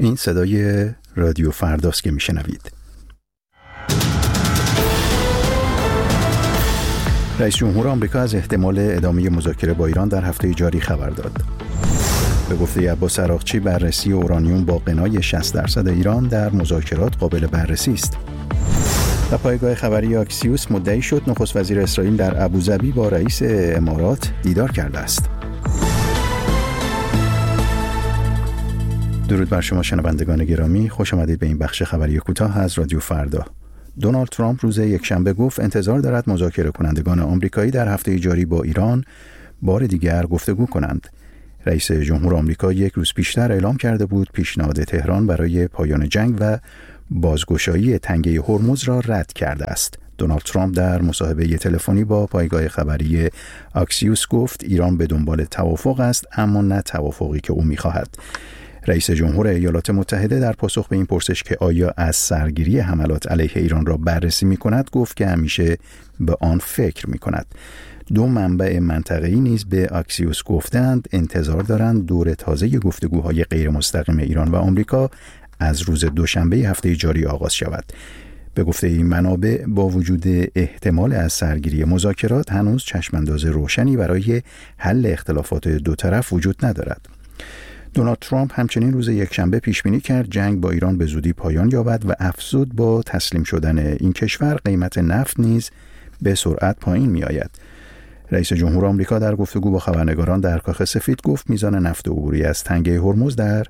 این صدای رادیو فرداست که میشنوید. رئیس جمهور آمریکا از احتمال ادامه مذاکره با ایران در هفته جاری خبر داد. به گفته عباس عراقچی بررسی اورانیوم با غنای 60% ایران در مذاکرات قابل بررسی است. در پایگاه خبری آکسیوس مدعی شد نخست وزیر اسرائیل در ابوظبی با رئیس امارات دیدار کرده است. درود بر شما شنوندگان گرامی، خوش آمدید به این بخش خبری کوتاه از رادیو فردا. دونالد ترامپ روز یکشنبه گفت انتظار دارد مذاکره کنندگان آمریکایی در هفته جاری با ایران بار دیگر گفتگو کنند. رئیس جمهور آمریکا یک روز پیشتر اعلام کرده بود پیشنهاد تهران برای پایان جنگ و بازگشایی تنگه هرمز را رد کرده است. دونالد ترامپ در مصاحبه تلفنی با پایگاه خبری آکسیوس گفت ایران به دنبال توافق است، اما نه توافقی که او می‌خواهد. رئیس جمهور ایالات متحده در پاسخ به این پرسش که آیا از سرگیری حملات علیه ایران را بررسی می‌کند گفت که همیشه به آن فکر می‌کند. دو منبع منطقه‌ای نیز به آکسیوس گفتند انتظار دارند دور تازه گفتگوهای غیر مستقیم ایران و آمریکا از روز دوشنبه هفته جاری آغاز شود. به گفته این منابع با وجود احتمال از سرگیری مذاکرات هنوز چشمانداز روشنی برای حل اختلافات دو طرف وجود ندارد. دونالد ترامپ همچنین روز یکشنبه پیش بینی کرد جنگ با ایران به زودی پایان یابد و افزود با تسلیم شدن این کشور قیمت نفت نیز به سرعت پایین می آید. رئیس جمهور آمریکا در گفتگو با خبرنگاران در کاخ سفید گفت میزان نفت عبوری از تنگه هرمز در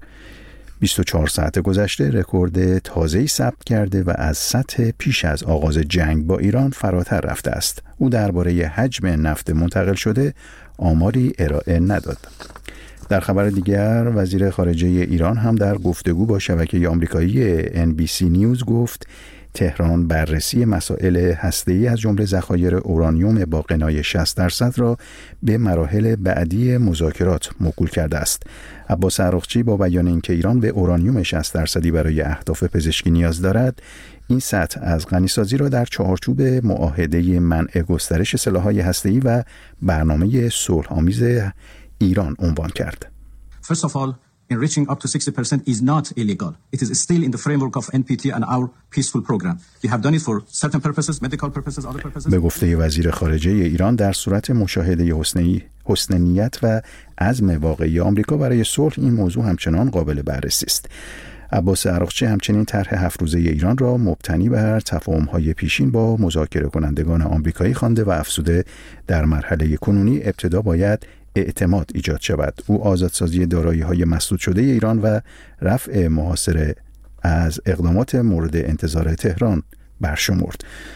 24 ساعت گذشته رکورد تازه‌ای ثبت کرده و از سطح پیش از آغاز جنگ با ایران فراتر رفته است. او درباره حجم نفت منتقل شده آماری ارائه نداد. در خبر دیگر وزیر خارجه ایران هم در گفتگو با شبکه آمریکایی NBC نیوز گفت تهران بررسی مسائل هسته‌ای از جمله ذخایر اورانیوم با غنای 60% را به مراحل بعدی مذاکرات موکول کرده است. عباس عراقچی با بیان اینکه ایران به اورانیوم 60% برای اهداف پزشکی نیاز دارد، این سطح از غنیسازی را در چارچوب معاهده منع گسترش سلاح‌های هسته‌ای و برنامه صلح‌آمیز ایران عنوان کرد. First of all, enriching up to 60% is not illegal. It is still in the framework of NPT and our peaceful program. We have done it for certain purposes, medical purposes, other purposes. به گفته وزیر خارجه ایران در صورت مشاهده حسن نیت و عزم واقعی آمریکا برای صلح این موضوع همچنان قابل بررسی است. عباس عراقچی همچنین طرح 7 روزه ایران را مبتنی بر تفاهم‌های پیشین با مذاکره کنندگان آمریکایی خوانده و افزوده در مرحله کنونی ابتدا باید اعتماد ایجاد شود. او آزادسازی دارایی‌های مسدود شده ایران و رفع محاصره از اقدامات مورد انتظار تهران برشمرد.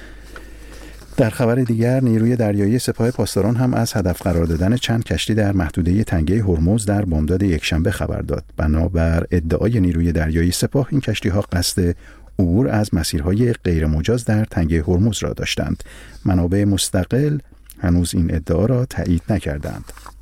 در خبر دیگر نیروی دریایی سپاه پاسداران هم از هدف قرار دادن چند کشتی در محدوده تنگه هرمز در بامداد یکشنبه خبر داد. بنابر ادعای نیروی دریایی سپاه این کشتی‌ها قصد عبور از مسیرهای غیر مجاز در تنگه هرمز را داشتند. منابع مستقل هنوز این ادعا را تایید نکردند.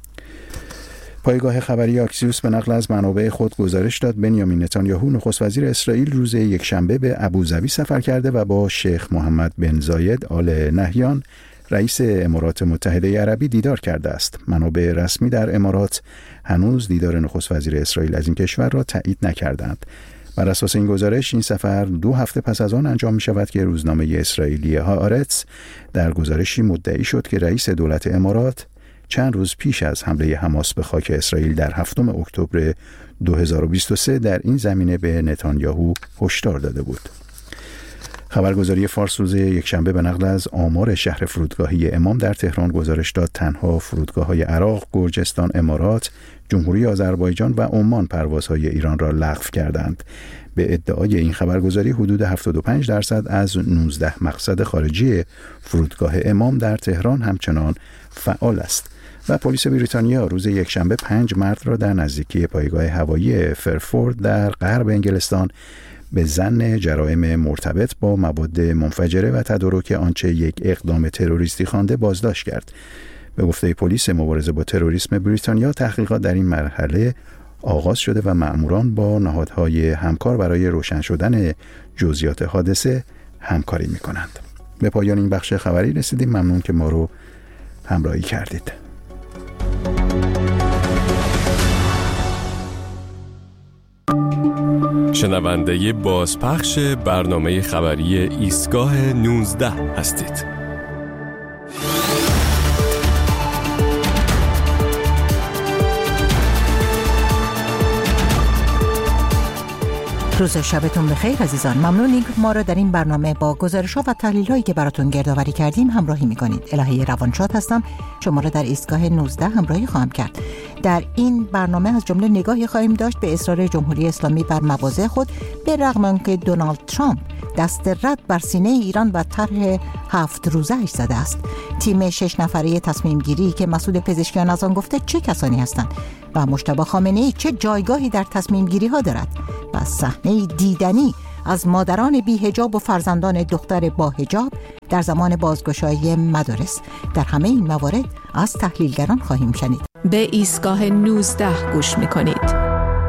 پایگاه خبری آکسیوس به نقل از منابع خود گزارش داد بنیامین نتانیاهو نخست وزیر اسرائیل روز یکشنبه به ابوظبی سفر کرده و با شیخ محمد بن زاید آل نهیان رئیس امارات متحده عربی دیدار کرده است. منابع رسمی در امارات هنوز دیدار نخست وزیر اسرائیل از این کشور را تایید نکردند. بر اساس این گزارش این سفر 2 هفته پس از آن انجام می شود که روزنامه اسرائیلی هآرتز در گزارشی مدعی شد که رئیس دولت امارات چند روز پیش از حمله حماس به خاک اسرائیل در 7 اکتبر 2023 در این زمینه به نتانیاهو هشدار داده بود. خبرگزاری فارس روز یکشنبه به نقل از آمار شهر فرودگاهی امام در تهران گزارش داد تنها فرودگاه‌های عراق، گرجستان، امارات، جمهوری آذربایجان و عمان پروازهای ایران را لغو کردند. به ادعای این خبرگزاری حدود 75% از 19 مقصد خارجی فرودگاه امام در تهران همچنان فعال است. و پلیس بریتانیا روز یکشنبه 5 مرد را در نزدیکی پایگاه هوایی فرفورد در غرب انگلستان به ظن جرائم مرتبط با مواد منفجره و تدارک آنچه یک اقدام تروریستی خوانده بازداشت کرد. به گفته پلیس مبارزه با تروریسم بریتانیا تحقیقات در این مرحله آغاز شده و مأموران با نهادهای همکار برای روشن شدن جزئیات حادثه همکاری می‌کنند. به پایان این بخش خبری رسیدیم. ممنون که ما رو همراهی کردید. شنونده بازپخش برنامه خبری ایستگاه 19 هستید. روز شبتون بخیر عزیزان. ممنونیم ما را در این برنامه با گزارش‌ها و تحلیل‌هایی که براتون گردآوری کردیم همراهی می‌کنید. الهی روانشاد هستم. شما را در ایستگاه 19 همراهی خواهم کرد. در این برنامه از جمله نگاهی خواهیم داشت به اصرار جمهوری اسلامی بر مواضع خود به رغم آنکه دونالد ترامپ دست رد بر سینه ایران و طرح 7 روزه‌اش زده است. تیم 6 نفره تصمیم گیری که مسئول پزشکیان از آن گفته چه کسانی هستند و مجتبی خامنه‌ای چه جایگاهی در تصمیم گیری ها دارد و صحنه دیدنی از مادران بی حجاب و فرزندان دختر با حجاب در زمان بازگشایی مدارس. در همه این موارد از تحلیلگران خواهیم شنید. به ایستگاه 19 گوش می‌کنید.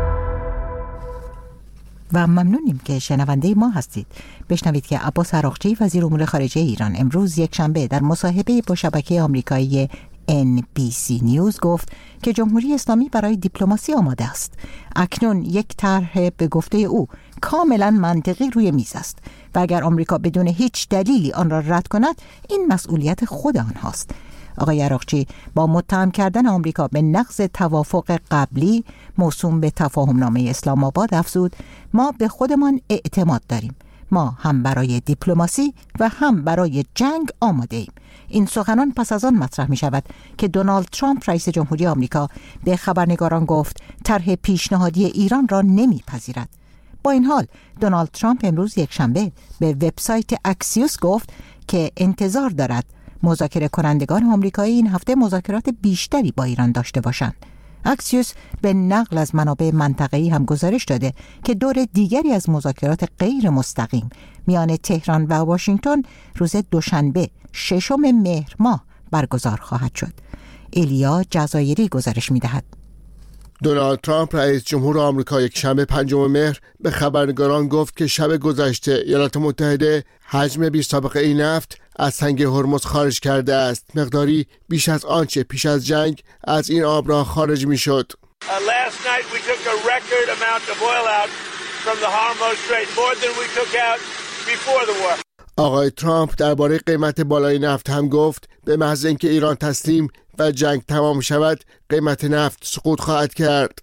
و ممنونیم که شنونده ما هستید. بشنوید که عباس عراقچی وزیر امور خارجه ایران امروز یکشنبه در مصاحبه با شبکه آمریکایی NBC نیوز گفت که جمهوری اسلامی برای دیپلماسی آماده است. اکنون یک طرح به گفته او کاملا منطقی روی میز است و اگر آمریکا بدون هیچ دلیلی آن را رد کند این مسئولیت خود آنهاست. آقای عراقچی با متهم کردن آمریکا به نقض توافق قبلی موسوم به تفاهمنامه اسلام آباد افزود ما به خودمان اعتماد داریم. ما هم برای دیپلماسی و هم برای جنگ آماده ایم. این سخنان پس از آن مطرح می شود که دونالد ترامپ رئیس جمهوری آمریکا به خبرنگاران گفت طرح پیشنهادی ایران را نمیپذیرد. با این حال دونالد ترامپ امروز یکشنبه به وبسایت اکسیوس گفت که انتظار دارد مذاکره کنندگان آمریکایی این هفته مذاکرات بیشتری با ایران داشته باشند. اکسیوس به نقل از منابع منطقه‌ای هم گزارش داده که دور دیگری از مذاکرات غیر مستقیم میان تهران و واشنگتن روز دوشنبه 6 مهر ماه برگزار خواهد شد. ایلیا جزایری گزارش می‌دهد. دونالد ترامپ رئیس جمهور آمریکا یکشنبه 5 مهر به خبرنگاران گفت که شب گذشته ایالات متحده حجم بی سابقه ای نفت از تنگه هرمز خارج کرده است، مقداری بیش از آنچه پیش از جنگ از این آبراه خارج می شد. آقای ترامپ درباره قیمت بالای نفت هم گفت به محض اینکه ایران تسلیم و جنگ تمام شود قیمت نفت سقوط خواهد کرد.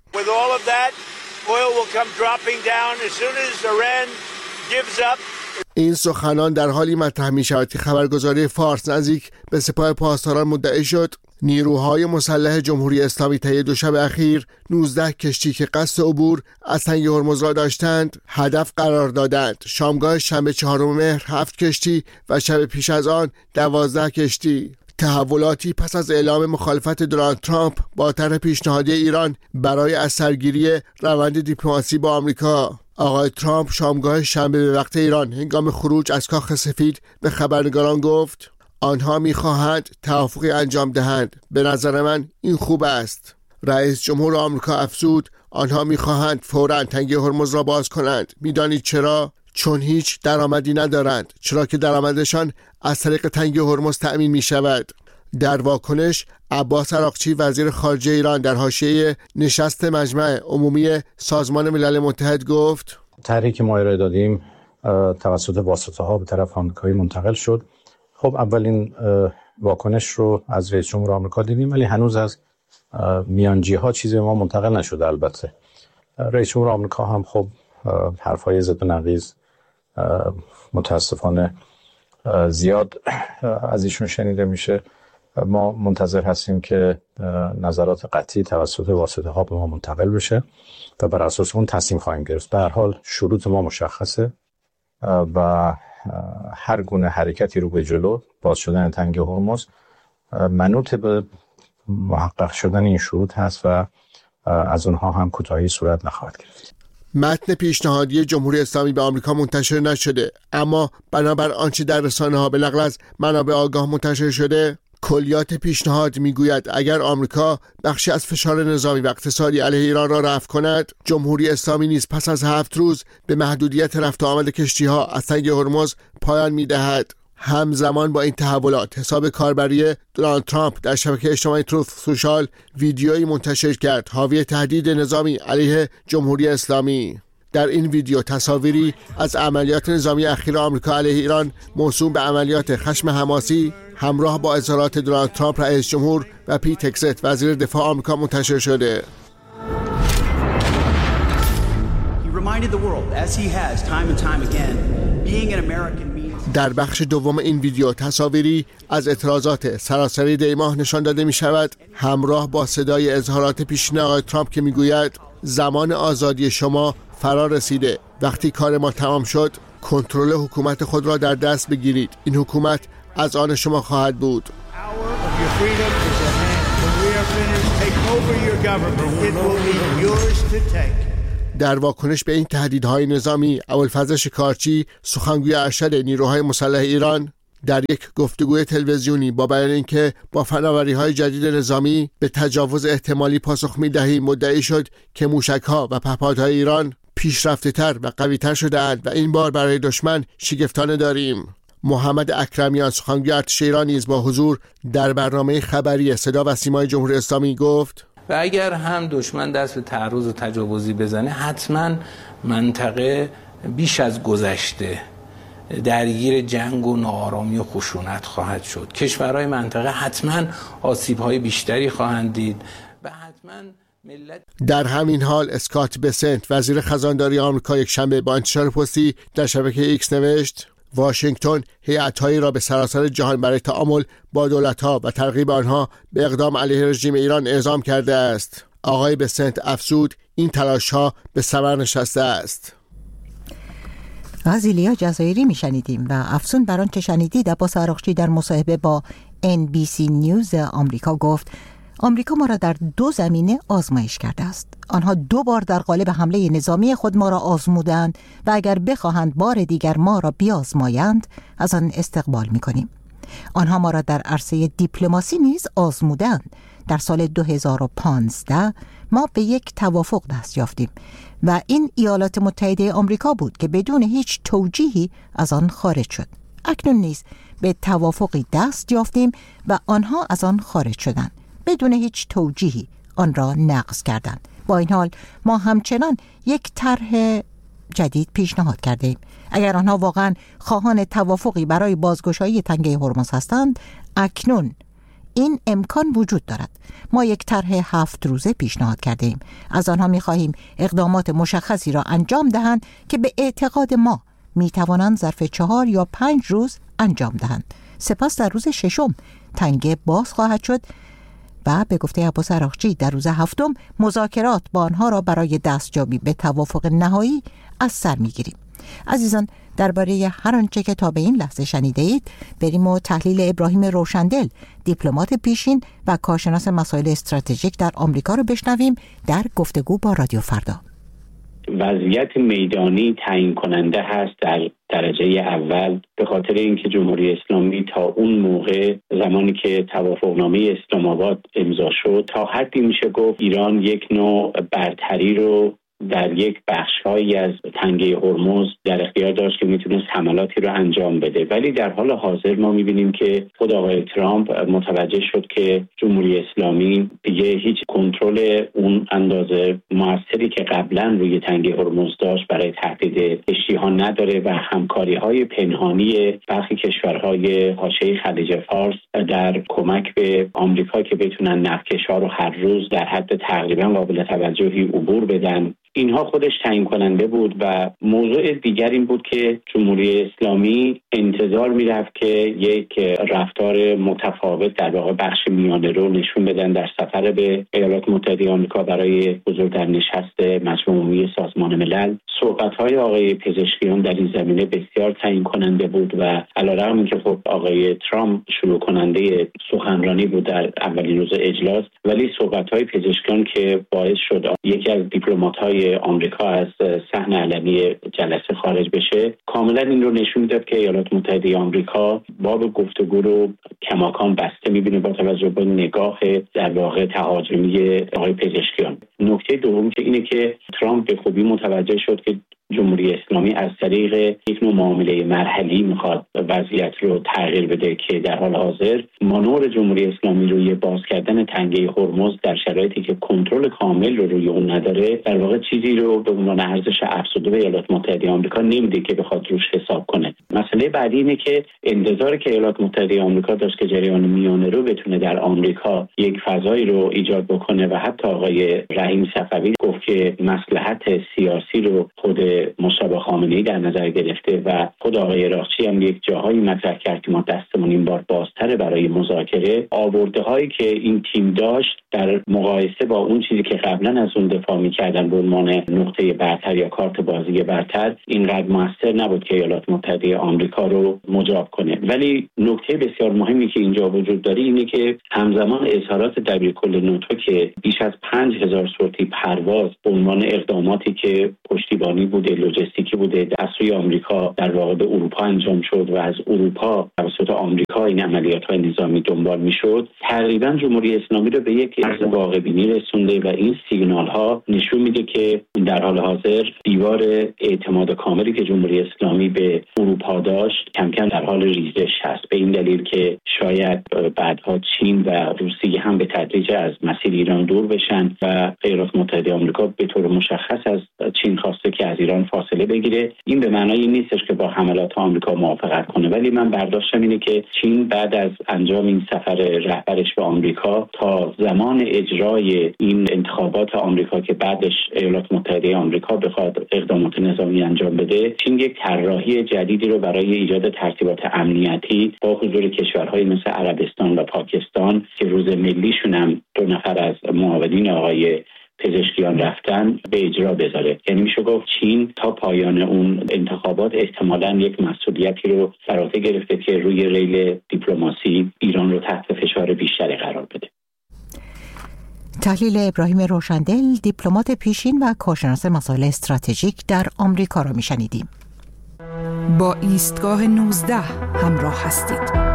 این سخنان در حالی مطرح می شود که خبرگزاری فارس نزدیک به سپاه پاسداران مدعی شد نیروهای مسلح جمهوری اسلامی طی دو شب اخیر 19 کشتی که قصد عبور از تنگه هرمز را داشتند هدف قرار دادند. شامگاه شنبه 4 مهر 7 کشتی و شب پیش از آن 12 کشتی. تحولاتی پس از اعلام مخالفت دونالد ترامپ با طرح پیشنهادی ایران برای از سرگیری روند دیپلماسی با آمریکا. آقای ترامپ شامگاه شنبه به وقت ایران هنگام خروج از کاخ سفید به خبرنگاران گفت آنها می‌خواهند توافقی انجام دهند. به نظر من این خوب است. رئیس جمهور آمریکا افزود آنها می‌خواهند فوراً تنگه هرمز را باز کنند. می‌دانید چرا؟ چون هیچ درآمدی ندارند، چرا که درآمدشان از طریق تنگه هرمز تأمین می‌شود. در واکنش عباس عراقچی وزیر خارجه ایران در حاشیه نشست مجمع عمومی سازمان ملل متحد گفت طرحی که ما ارائه دادیم توسط واسطه‌ها به طرف آمریکایی منتقل شد. خب اولین واکنش رو از رئیس جمهور آمریکا دیدیم ولی هنوز از میانجی‌ها چیزی ما منتقل نشده. البته رئیس جمهور آمریکا هم خب حرفای ضد و نقیض متاسفانه زیاد از ایشون شنیده میشه. ما منتظر هستیم که نظرات قطعی توسط واسطه‌ها به ما منتقل بشه و بر اساس اون تصمیم خواهیم گرفت. به هر حال شروط ما مشخصه و هر گونه حرکتی رو به جلو باز شدن تنگه هرمز منوط به محقق شدن این شروط هست و از اونها هم کوتاهی صورت نخواهد گرفت. متن پیشنهادی جمهوری اسلامی به آمریکا منتشر نشده، اما بنابر آنچه در رسانه‌ها به نقل از منابع آگاه منتشر شده کلیات پیشنهاد میگوید اگر آمریکا بخشی از فشار نظامی و اقتصادی علیه ایران را رفع کند، جمهوری اسلامی نیز پس از 7 روز به محدودیت رفت و آمد کشتی‌ها از تنگه هرمز پایان می‌دهد. همزمان با این تحولات حساب کاربری دونالد ترامپ در شبکه اجتماعی تروث سوشال ویدیویی منتشر کرد حاوی تهدید نظامی علیه جمهوری اسلامی. در این ویدیو تصاویری از عملیات نظامی اخیر آمریکا علیه ایران موسوم به عملیات خشم حماسی همراه با اظهارات دونالد ترامپ رئیس جمهور و پیت هگست وزیر دفاع آمریکا منتشر شده. در بخش دوم این ویدیو تصاویری از اعتراضات سراسری دی ماه نشان داده می شود همراه با صدای اظهارات پیشین آقای ترامپ که می گوید زمان آزادی شما فرا رسیده. وقتی کار ما تمام شد کنترل حکومت خود را در دست بگیرید. این حکومت از آن شما خواهد بود. در واکنش به این تهدیدهای نظامی، ابوالفضل شکارچی سخنگوی ارشد نیروهای مسلح ایران در یک گفتگوی تلویزیونی با بیان اینکه با فناوری‌های جدید نظامی به تجاوز احتمالی پاسخ می‌دهیم مدعی شد که موشک‌ها و پهپادهای ایران پیشرفته‌تر و قوی‌تر شده‌اند و این بار برای دشمن شگفتانه داریم. محمد اکرمیان سخنگوی ارتش ایران نیز با حضور در برنامه خبری صدا و سیمای جمهوری اسلامی گفت و اگر هم دشمن دست به تعرض و تجاوزی بزنه حتما منطقه بیش از گذشته درگیر جنگ و ناآرامی و خشونت خواهد شد. کشورهای منطقه حتما آسیب‌های بیشتری خواهند دید و حتما ملت. در همین حال اسکات بسنت وزیر خزانداری آمریکا یک شنبه با انتشار پستی در شبکه ایکس نوشت واشنگتن هیئت‌هایی را به سراسر جهان برای تعامل با دولت‌ها و ترغیب آنها به اقدام علیه رژیم ایران اعزام کرده است. آقای بسنت افزود این تلاش‌ها به ثمر نشسته است. غازیلیا جزایری میشنیدیم و افزون بر آنچه شنیدید عباس عراقچی در مصاحبه با NBC نیوز آمریکا گفت آمریکا ما را در 2 زمینه آزمایش کرده است. آنها 2 بار در قالب حمله نظامی خود ما را آزمودند و اگر بخواهند بار دیگر ما را بیازمایند از آن استقبال می‌کنیم. آنها ما را در عرصه دیپلماسی نیز آزمودند. در سال 2015 ما به یک توافق دست یافتیم و این ایالات متحده آمریکا بود که بدون هیچ توجیهی از آن خارج شد. اکنون نیز به توافقی دست یافتیم و آنها از آن خارج شدند. بدون هیچ توجیهی آن را نقض کردند. با این حال ما همچنان یک طرح جدید پیشنهاد کردیم. اگر آنها واقعا خواهان توافقی برای بازگشایی تنگه هرمز هستند اکنون این امکان وجود دارد. ما یک طرح 7 روزه پیشنهاد کردیم. از آنها می‌خواهیم اقدامات مشخصی را انجام دهند که به اعتقاد ما می‌توانند ظرف 4 یا 5 روز انجام دهند. سپس در روز 6 تنگه باز خواهد شد و به گفته عباس عراقچی در روز 7 مذاکرات با آنها را برای دستیابی به توافق نهایی از سر می‌گیریم. عزیزان درباره هر آنچه که تا به این لحظه شنیده اید بریم و تحلیل ابراهیم روشندل دیپلمات پیشین و کارشناس مسائل استراتژیک در آمریکا رو بشنویم در گفتگو با رادیو فردا. وضعیت میدانی تعیین کننده هست در درجه اول به خاطر اینکه جمهوری اسلامی تا اون موقع زمانی که توافقنامه اسلام آباد امضا شد تا حدی میشه گفت ایران یک نوع برتری رو در یک بخش‌هایی از تنگه هرمز در اختیار داشت که میتونست حملاتی رو انجام بده. ولی در حال حاضر ما میبینیم که خود آقای ترامپ متوجه شد که جمهوری اسلامی دیگه هیچ کنترل اون اندازه موثری که قبلا روی تنگه هرمز داشت برای تهدید کشتی‌ها نداره و همکاری‌های پنهانی برخی کشورهای حاشیه خلیج فارس در کمک به آمریکا که بتونن نفتکش‌ها رو هر روز در حد تقریبا قابل توجهی عبور بدن، اینها خودش تعیین کننده بود. و موضوع دیگر این بود که جمهوری اسلامی انتظار میرفت که یک رفتار متفاوت در واقع بخش میانه رو نشون بدن در سفر به ایالات متحده آمریکا برای حضور در نشست مجمع عمومی سازمان ملل. صحبت‌های آقای پزشکیان در این زمینه بسیار تعیین کننده بود و علیرغم اینکه خب آقای ترامپ شروع کننده سخنرانی بود در اولین روز اجلاس، ولی صحبت‌های پزشکیان که باعث شد یکی از دیپلمات‌های آمریکا از صحن علنی جلسه خارج بشه کاملا این رو نشون میداد که ایالات متحده آمریکا باب گفتگو رو کماکان بسته میبینه با توجه به نگاه در واقع تهاجمی آقای پزشکیان. نکته دوم که اینه که ترامپ به خوبی متوجه شد که جمهوری اسلامی از طریق یک نوع معامله مرحلی میخواد وضعیت رو تغییر بده که در حال حاضر مانور جمهوری اسلامی روی باز کردن تنگه هرمز در شرایطی که کنترل کامل رو روی اون نداره، در واقع چیزی رو به عنوان ارزش افزوده به ایالات متحده آمریکا نمیده که بخواد روش حساب کنه. مسئله بعدی اینه که انتظاری که ایالات متحده آمریکا داشت که جریان میانه رو بتونه در آمریکا یک فضایی رو ایجاد بکنه و حتی آقای رحیم صفوی گفت که مصلحت سیاسی رو خود مصطفی خامنه‌ای در نظر گرفته و خود آقای اراغچی هم یک جاهایی مطرح کرد که ما دستمون این بار بازتره برای مذاکره. آورده‌هایی که این تیم داشت در مقایسه با اون چیزی که قبلا از اون دفاع می‌کردن به عنوان نقطه برتر یا کارت بازی برتر اینقدر موثر نبود که ایالات متحده آمریکا رو مجاب کنه. ولی نکته بسیار مهمی که اینجا وجود داره اینه که همزمان اظهارات دبیرکل ناتو که بیش از 5000 سورتی پرواز به عنوان اقداماتی که پشتیبانی بوده، لوجستیکی بوده، از سوی آمریکا در واقع به اروپا انجام شد و از اروپا توسط آمریکا این عملیات‌های نظامی دنبال می‌شد، تقریباً جمهوری اسلامی رو به یک عرض واقع‌بینی رسونده و این سیگنال‌ها نشون میده که در حال حاضر دیوار اعتماد کاملی که جمهوری اسلامی به اروپا داشت کم کم در حال ریزش هست، به این دلیل که شاید بعدها چین و روسیه هم به تدریج از مسیر ایران دور بشن و ایالات متحده آمریکا به طور مشخص از چین خواسته که از ایران فاصله بگیره. این به معنای نیستش که با حملات آمریکا موافقت کنه، ولی من برداشتم اینه که چین بعد از انجام این سفر رهبرش به آمریکا تا زمان اجرای این انتخابات آمریکا که بعدش ایالات متحده آمریکا بخواد اقدامات نظامی انجام بده، چین یک طراحی جدیدی رو برای ایجاد ترتیبات امنیتی با حضور کشورهای مثل عربستان و پاکستان که روز ملیشون هم 2 نفر از معاونین آقای پزشکیان رفتن به اجرا بذاره. یعنی میشه گفت چین تا پایان اون انتخابات احتمالاً یک مسئولیتی رو بر عهده گرفته که روی ریل دیپلماسی ایران رو تحت فشار بیشتری قرار بده. تحلیل ابراهیم روشندل، دیپلمات پیشین و کارشناس مسائل استراتژیک در آمریکا را میشنیدیم. با ایستگاه 19 همراه هستید.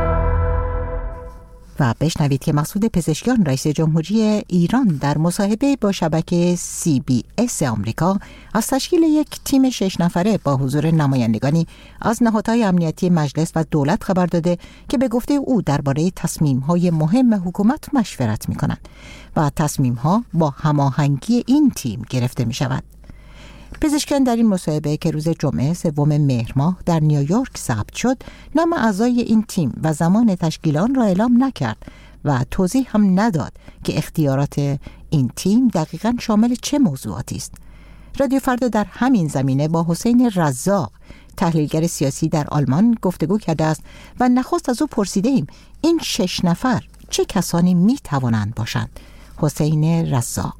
و بشنوید که مسعود پزشکیان رئیس جمهوری ایران در مصاحبه با شبکه CBS آمریکا از تشکیل یک تیم 6 نفره با حضور نمایندگانی از نهادهای امنیتی مجلس و دولت خبر داده که به گفته او درباره تصمیم‌های مهم حکومت مشورت می‌کنند و تصمیم‌ها با هماهنگی این تیم گرفته می‌شود. پزشکیان در این مصاحبه که روز جمعه 3 مهر ماه در نیویورک ثبت شد، نام اعضای این تیم و زمان تشکیل آن را اعلام نکرد و توضیح هم نداد که اختیارات این تیم دقیقاً شامل چه موضوعاتی است. رادیو فردا در همین زمینه با حسین رزاق، تحلیلگر سیاسی در آلمان گفتگو کرده است و نخست از او پرسیدیم این 6 نفر چه کسانی می توانند باشند. حسین رزاق: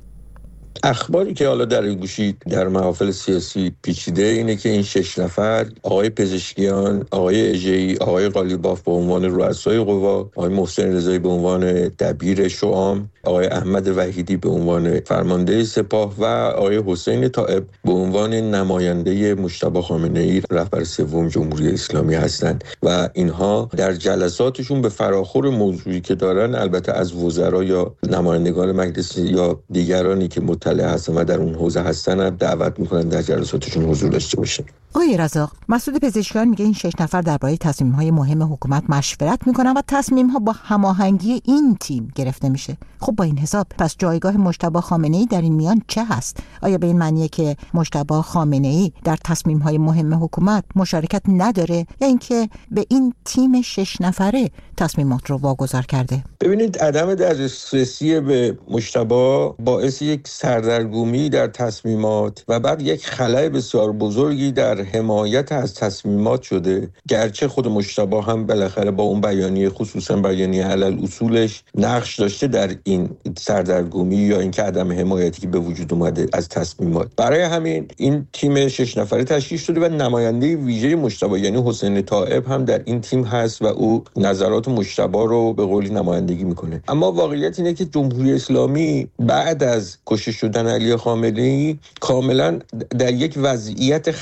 اخباری که حالا در گوشی در محافل سیاسی پیچیده اینه که این 6 نفر، آقای پزشکیان، آقای اژه‌ای، آقای قالیباف به عنوان رؤسای قوا، آقای محسن رضایی به عنوان دبیر شعام، آقای احمد وحیدی به عنوان فرمانده سپاه و آقای حسین طائب به عنوان نماینده مجتبی خامنه‌ای رهبر 3 جمهوری اسلامی هستند و اینها در جلساتشون به فراخور موضوعی که دارن البته از وزرا یا نمایندگان مجلس یا دیگرانی که مطلع هستن و در اون حوزه هستن دعوت میکنن در جلساتشون حضور داشته باشن. آقای رزاق، مسعود پزشکیان میگه این 6 نفر درباره تصمیم‌های مهم حکومت مشورت میکنن و تصمیم‌ها با هماهنگی این تیم گرفته میشه. خب با این حساب پس جایگاه مجتبی خامنه‌ای در این میان چه هست؟ آیا به این معنیه که مجتبی خامنه‌ای در تصمیم‌های مهم حکومت مشارکت نداره یا اینکه به این تیم 6 نفره تصمیمات رو واگذار کرده؟ ببینید، عدم دسترسی به مجتبی باعث یک سردرگمی در تصمیمات و بعد یک خلأ بسیار بزرگی در حمایت از تصمیمات شده، گرچه خود مجتبی هم بالاخره با اون بیانیه، خصوصا بیانیه علل اصولش، نقش داشته در این سردرگمی یا اینکه عدم حمایتی که به وجود اومده از تصمیمات. برای همین این تیم 6 نفره تشکیل شده و نماینده ویژه مجتبی یعنی حسین طائب هم در این تیم هست و او نظرات مجتبی رو به قولی نمایندگی میکنه. اما واقعیت اینه که جمهوری اسلامی بعد از کشته شدن علی خامنه‌ای کاملا در یک وضعیت خلأ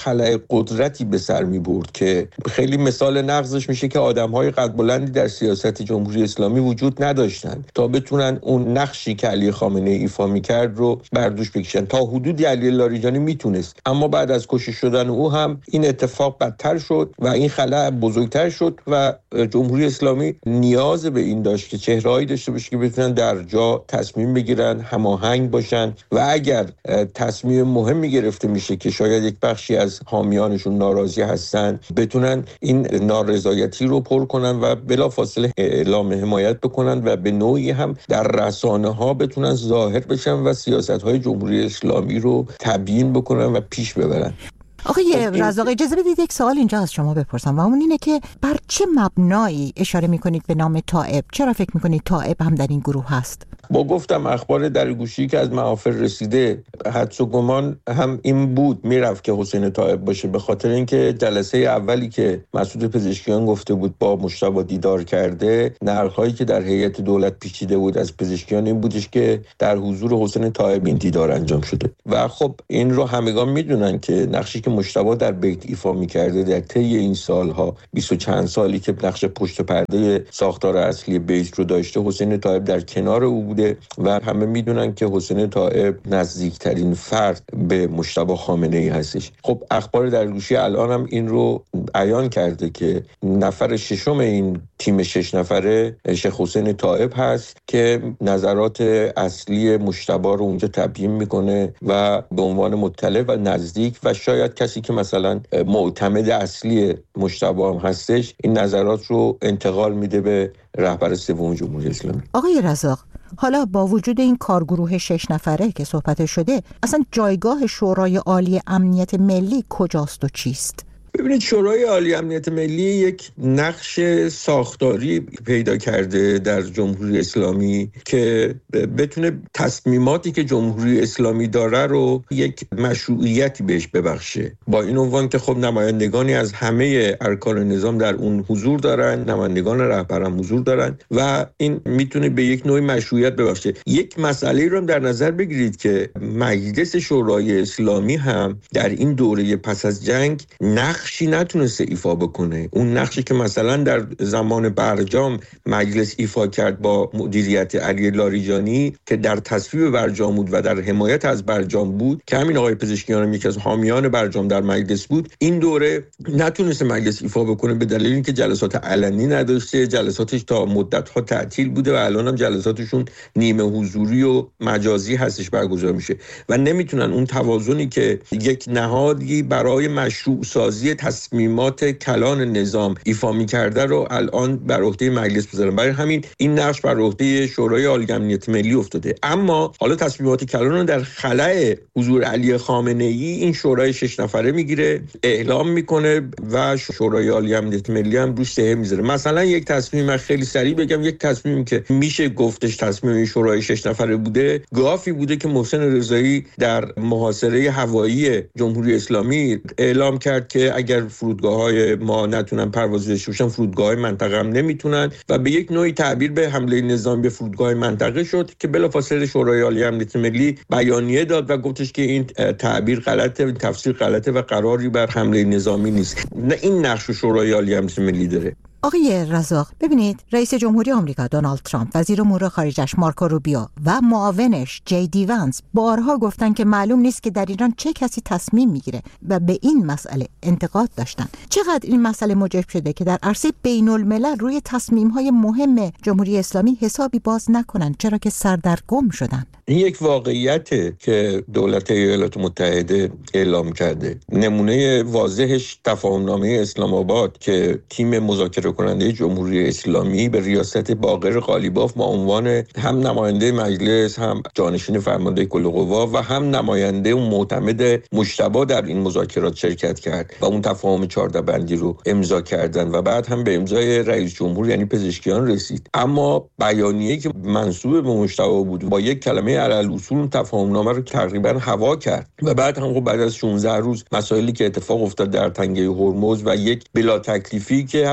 قدرتی به سر می‌برد که خیلی مثال نقضش میشه که آدم‌های قد بلندی در سیاست جمهوری اسلامی وجود نداشتن تا بتونن اون نقشی که علی خامنه‌ای ایفا می‌کرد رو بر دوش بکشن. تا حدودی علی لاریجانی میتونست، اما بعد از کشته شدن او هم این اتفاق بدتر شد و این خلأ بزرگتر شد و جمهوری اسلامی نیاز به این داشت که چهره‌ای داشته باشه که بتونن در جا تصمیم بگیرن، هماهنگ باشن و اگر تصمیم مهمی گرفته میشه که شاید یک بخشی از حامیانشون ناراضی هستن، بتونن این نارضایتی رو پر کنن و بلافاصله اعلام حمایت بکنن و به نوعی هم در رسانه‌ها بتونن ظاهر بشن و سیاست‌های جمهوری اسلامی رو تبیین بکنن و پیش ببرن. آقای رزاق اجازه بدید یک سوال اینجا از شما بپرسم و اون اینه که بر چه مبنایی اشاره میکنید به نام تائب؟ چرا فکر میکنید تائب هم در این گروه هست؟ با گفتم اخبار درگوشی که از محافل رسیده، حدس و گمان هم این بود میرفت که حسین تائب باشه، به خاطر اینکه جلسه اولی که مسعود پزشکیان گفته بود با مجتبی دیدار کرده، نقل‌هایی که در هیئت دولت پیچیده بود از پزشکیان این بودش که در حضور حسین تائب این دیدار انجام شده و خب این رو همگان میدونن که نقشی که مجتبی در بیت ایفا می‌کرده در طی این سالها 20 و چند سالی که نقش پشت پرده ساختار اصلی بیت رو داشته، حسین تائب در کنار او بوده و همه میدونن که حسین تائب نزدیکترین فرد به مجتبی خامنه‌ای هستش. خب اخبار درگوشی الان هم این رو عیان کرده که نفر ششم این تیم 6 نفره شیخ حسین تائب هست که نظرات اصلی مجتبی رو اونجا تبیین میکنه و به عنوان مطلع و نزدیک و شاید کسی که مثلا معتمد اصلی مجتبی هم هستش این نظرات رو انتقال میده به رهبر سوم جمهوری اسلامی. آقای رزاق، حالا با وجود این کارگروه 6 نفره که صحبت شده، اصلا جایگاه شورای عالی امنیت ملی کجاست و چیست؟ ببینید، شورای عالی امنیت ملی یک نقش ساختاری پیدا کرده در جمهوری اسلامی که بتونه تصمیماتی که جمهوری اسلامی داره رو یک مشروعیتی بهش ببخشه، با این عنوان که خب نمایندگانی از همه ارکان نظام در اون حضور دارن، نمایندگان رهبر هم حضور دارن و این میتونه به یک نوع مشروعیت ببخشه. یک مسئله رو در نظر بگیرید که مجلس شورای اسلامی هم در این دوره پس از جنگ نقشی نتونسته ایفا بکنه. اون نقشی که مثلا در زمان برجام مجلس ایفا کرد با مدیریت علی لاریجانی که در تصویب برجام بود و در حمایت از برجام بود، که همین آقای پزشکیان هم یکی از حامیان برجام در مجلس بود، این دوره نتونسته مجلس ایفا بکنه به دلیل اینکه جلسات علنی نداشته، جلساتش تا مدت‌ها تعطیل بوده و الان هم جلساتشون نیمه حضوری و مجازی هستش برگزار میشه و نمیتونن اون توازنی که یک نهادی برای مشروع سازی تصمیمات کلان نظام ایفا می‌کرده رو الان بر عهده مجلس بذارن. برای همین این نقش بر عهده شورای عالی امنیت ملی افتاده. اما حالا تصمیمات کلان رو در خلأ حضور علی خامنه‌ای این شورای 6 نفره میگیره، اعلام میکنه و شورای عالی امنیت ملی هم روش سهم میذاره. مثلا یک تصمیم خیلی سریع بگم، یک تصمیمی که میشه گفتش تصمیم این شورای 6 نفره بوده، گافی بوده که محسن رضایی در محاصره هوایی جمهوری اسلامی اعلام کرد که اگر فرودگاه‌های ما نتونن پرواز داشته باشن، فرودگاه‌های منطقه هم نمیتونن و به یک نوعی تعبیر به حمله نظامی به فرودگاه منطقه شد که بلافاصله شورای عالی امنیت ملی بیانیه داد و گفتش که این تعبیر غلطه، این تفسیر غلطه و قراری بر حمله نظامی نیست. نه، این نقش شورای عالی امنیت ملی داره. آقای رزاق، ببینید، رئیس جمهوری آمریکا دونالد ترامپ، وزیر امور خارجش مارکو روبیو و معاونش جی دی ونس بارها گفتن که معلوم نیست که در ایران چه کسی تصمیم میگیره و به این مسئله انتقاد داشتن. چقدر این مسئله موجب شده که در عرصه بین الملل روی تصمیم‌های مهم جمهوری اسلامی حسابی باز نکنن، چرا که سردرگم شدن. این یک واقعیته که دولت ایالات متحده اعلام کرده. نمونه واضحش تفاهمنامه اسلام آباد که تیم مذاکره کننده جمهوری اسلامی به ریاست باقر قالیباف با عنوان هم نماینده مجلس، هم جانشین فرمانده کل قوا و هم نماینده اون معتمد مجتبی در این مذاکرات شرکت کرد و اون تفاهم 14 بندی رو امضا کردن و بعد هم به امضای رئیس جمهور یعنی پزشکیان رسید. اما بیانیه‌ای که منسوب به مجتبی بود با یک کلمه علل اصول تفاهمنامه رو تقریبا هوا کرد و بعد هم بعد از 16 روز مسائلی که اتفاق افتاد در تنگه هرمز و یک بلا تکلیفی که حتی پزشکیان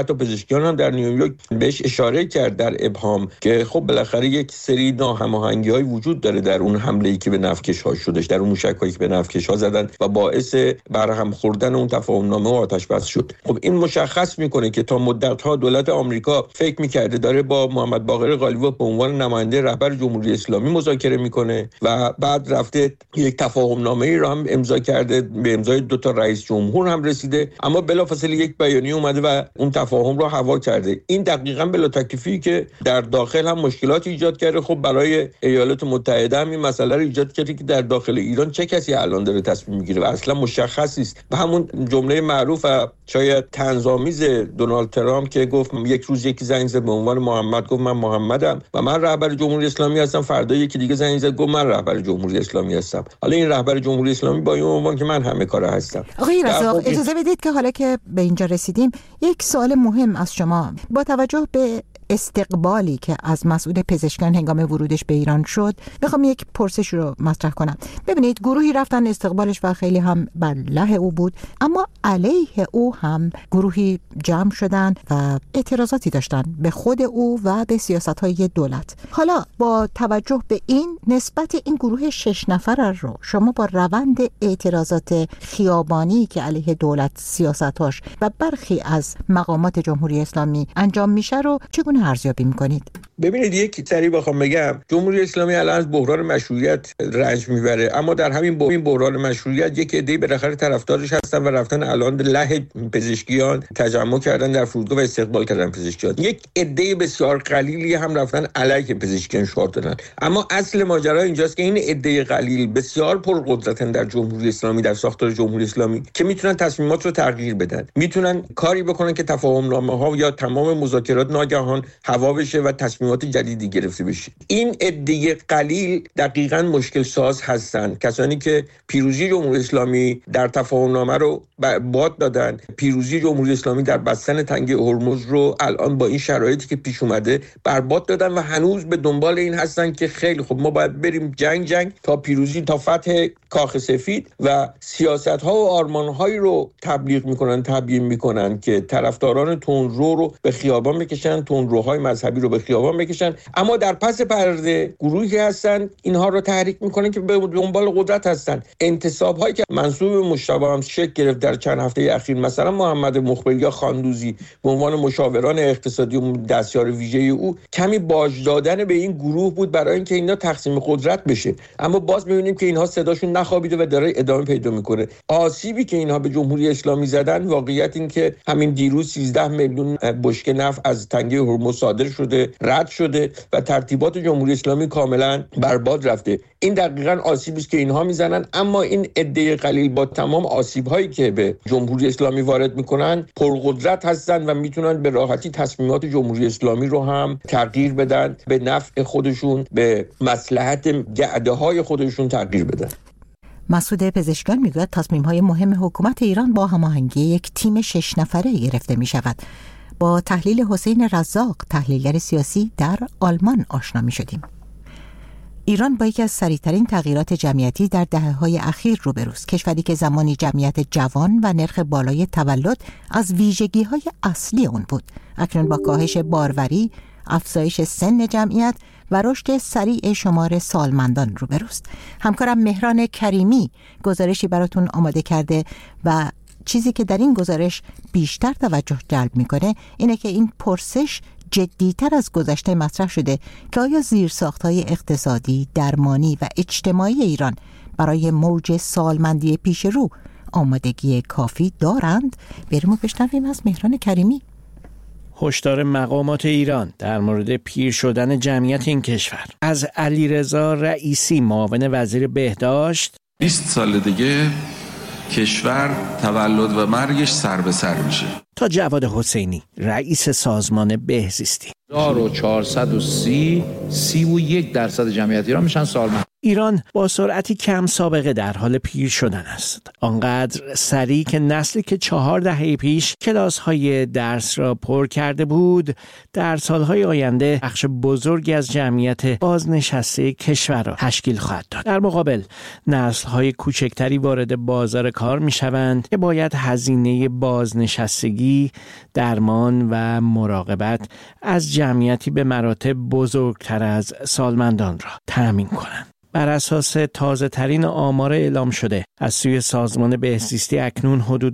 پزشکیان هم در نیویورک بهش اشاره کرد در ابهام که خب بالاخره یک سری ناهماهنگی‌های وجود داره در اون حمله‌ای که به نفتکش‌ها شدش، در اون موشک‌هایی که به نفتکش‌ها زدن و باعث برهم خوردن اون تفاهم‌نامه و آتش‌بس شد. خب این مشخص میکنه که تا مدت‌ها دولت آمریکا فکر می‌کرده داره با محمد باقر قالیباف به عنوان نماینده رهبر جمهوری اسلامی مذاکره میکنه و بعد رفته یک تفاهم‌نامه‌ای را هم امضا کرده، به امضای 2 تا رئیس جمهور هم رسیده، اما بلافاصله یک بیانیه اومده و اون تفاهم رو هوا کرده. این دقیقاً بلا تکلیفی که در داخل هم مشکلات ایجاد کرده. خب برای ایالات متحده هم این مسئله رو ایجاد کرده که در داخل ایران چه کسی الان داره تصمیم میگیره و اصلا مشخص نیست. و همون جمله معروف شاید طنزآمیز دونالد ترامپ که گفت یک روز یکی زنگ زد به عنوان محمد، گفت من محمدم و من رهبر جمهوری اسلامی هستم، فردا یکی دیگه زنگ زد گفت من رهبر جمهوری اسلامی هستم. حالا این رهبر جمهوری اسلامی با این عنوان که من همه کاره هستم. آقای رزاق اجازه بدید که حالا که به اینجا رسیدیم یک سوال مهم از شما با توجه به استقبالی که از مسئول پزشکان هنگام ورودش به ایران شد میخوام یک پرسش رو مطرح کنم. ببینید گروهی رفتن استقبالش و خیلی هم بر علیه او بود، اما علیه او هم گروهی جمع شدن و اعتراضاتی داشتن به خود او و به سیاست‌های دولت. حالا با توجه به این نسبت این گروه 6 نفر رو شما با روند اعتراضات خیابانی که علیه دولت، سیاستاش و برخی از مقامات جمهوری اسلامی انجام میشه رو چگونه ارزیابی میکنید؟ ببینید یک سری بخوام بگم جمهوری اسلامی الان از بحران مشروعیت رنج میبره، اما در همین بحران مشروعیت یک عده‌ای بالاخره طرفدارش هستن و رفتن الان له پزشکیان تجمع کردن در فرودگاه و استقبال کردن پزشکیان. یک عده بسیار قلیلی هم رفتن علیه پزشکیان شعار دادن. اما اصل ماجرا اینجاست که این عده قلیل بسیار پرقدرتن در جمهوری اسلامی، در ساختار جمهوری اسلامی که میتونن تصمیمات رو تغییر بدن، میتونن کاری بکنن که تفاهم‌نامه‌ها یا تمام مذاکرات ناگهان هوا بشه و تصمیمات جدیدی گرفته بشه. این عده قلیل دقیقاً مشکل ساز هستن، کسانی که پیروزی جمهوری اسلامی در تفاهم‌نامه رو باد دادن، پیروزی جمهوری اسلامی در بستن تنگه هرمز رو الان با این شرایطی که پیش اومده برباد دادن و هنوز به دنبال این هستن که خیلی خب ما باید بریم جنگ تا پیروزی، تا فتح کاخ سفید و سیاست‌ها و آرمان‌هایی رو تبیین میکنن که طرفداران تندرو رو به خیابان بکشن، تندروهای مذهبی رو به خیابان بکشن، اما در پس پرده گروهی هستن اینها رو تحریک میکنن که به دنبال قدرت هستن. انتصاب‌هایی که منسوب به مجتبی هم شکل گرفت در چند هفته اخیر، مثلا محمد مخبری یا خاندوزی به عنوان مشاوران اقتصادی و دستیار ویژه او، کمی باج دادن به این گروه بود برای اینکه اینا تقسیم قدرت بشه، اما باز می‌بینیم که اینها صداشون نخوابیده و داره ادامه پیدا میکنه. آسیبی که اینها به جمهوری اسلامی زدن، واقعیت این که همین دیروز 13 میلیون بشکه نفت از تنگه هرمز صادر شده، رد شده و ترتیبات جمهوری اسلامی کاملا برباد رفته. این دقیقاً آسیبی است که اینها میزنن، اما این عده قلیل با تمام آسیب‌هایی که به جمهوری اسلامی وارد میکنن پرقدرت هستن و میتونن به راحتی تصمیمات جمهوری اسلامی رو هم تغییر بدن، به نفع خودشون، به مصلحت گعده‌های خودشون تغییر بدن. مسعود پزشکان میگوید تصمیم‌های مهم حکومت ایران با هماهنگی یک تیم 6 نفره گرفته میشود. با تحلیل حسین رزاق، تحلیلگر سیاسی در آلمان آشنا می‌شدیم. ایران با یکی از سریع‌ترین تغییرات جمعیتی در دهه‌های اخیر روبروست. کشوری که زمانی جمعیت جوان و نرخ بالای تولد از ویژگی‌های اصلی اون بود، اکنون با کاهش باروری، افزایش سن جمعیت و رشد سریع شمار سالمندان روبروست. همکارم مهران کریمی گزارشی براتون آماده کرده و چیزی که در این گزارش بیشتر توجه جلب میکنه اینه که این پرسش جدی‌تر از گذشته مطرح شده که آیا زیرساخت‌های اقتصادی، درمانی و اجتماعی ایران برای موج سالمندی پیش رو آمادگی کافی دارند؟ بریم و بشنویم از مهران کریمی. هشدار مقامات ایران در مورد پیر شدن جمعیت این کشور از علیرضا رئیسی، معاون وزیر بهداشت. 20 سال دیگه کشور تولد و مرگش سر به سر میشه. تا جواد حسینی، رئیس سازمان بهزیستی. 1430 31% جمعیت ایران میشن سالمند. ایران با سرعتی کم سابقه در حال پیر شدن است. آنقدر سریع که نسلی که 4 دهه پیش کلاس‌های درس را پر کرده بود، در سالهای آینده بخش بزرگی از جمعیت بازنشسته کشور را تشکیل خواهد داد. در مقابل نسل‌های کوچکتری وارد بازار کار می‌شوند که باید هزینه بازنشستگی، درمان و مراقبت از جمعیتی به مراتب بزرگتر از سالمندان را تأمین کنند. بر اساس تازه ترین آمار اعلام شده از سوی سازمان بهزیستی اکنون حدود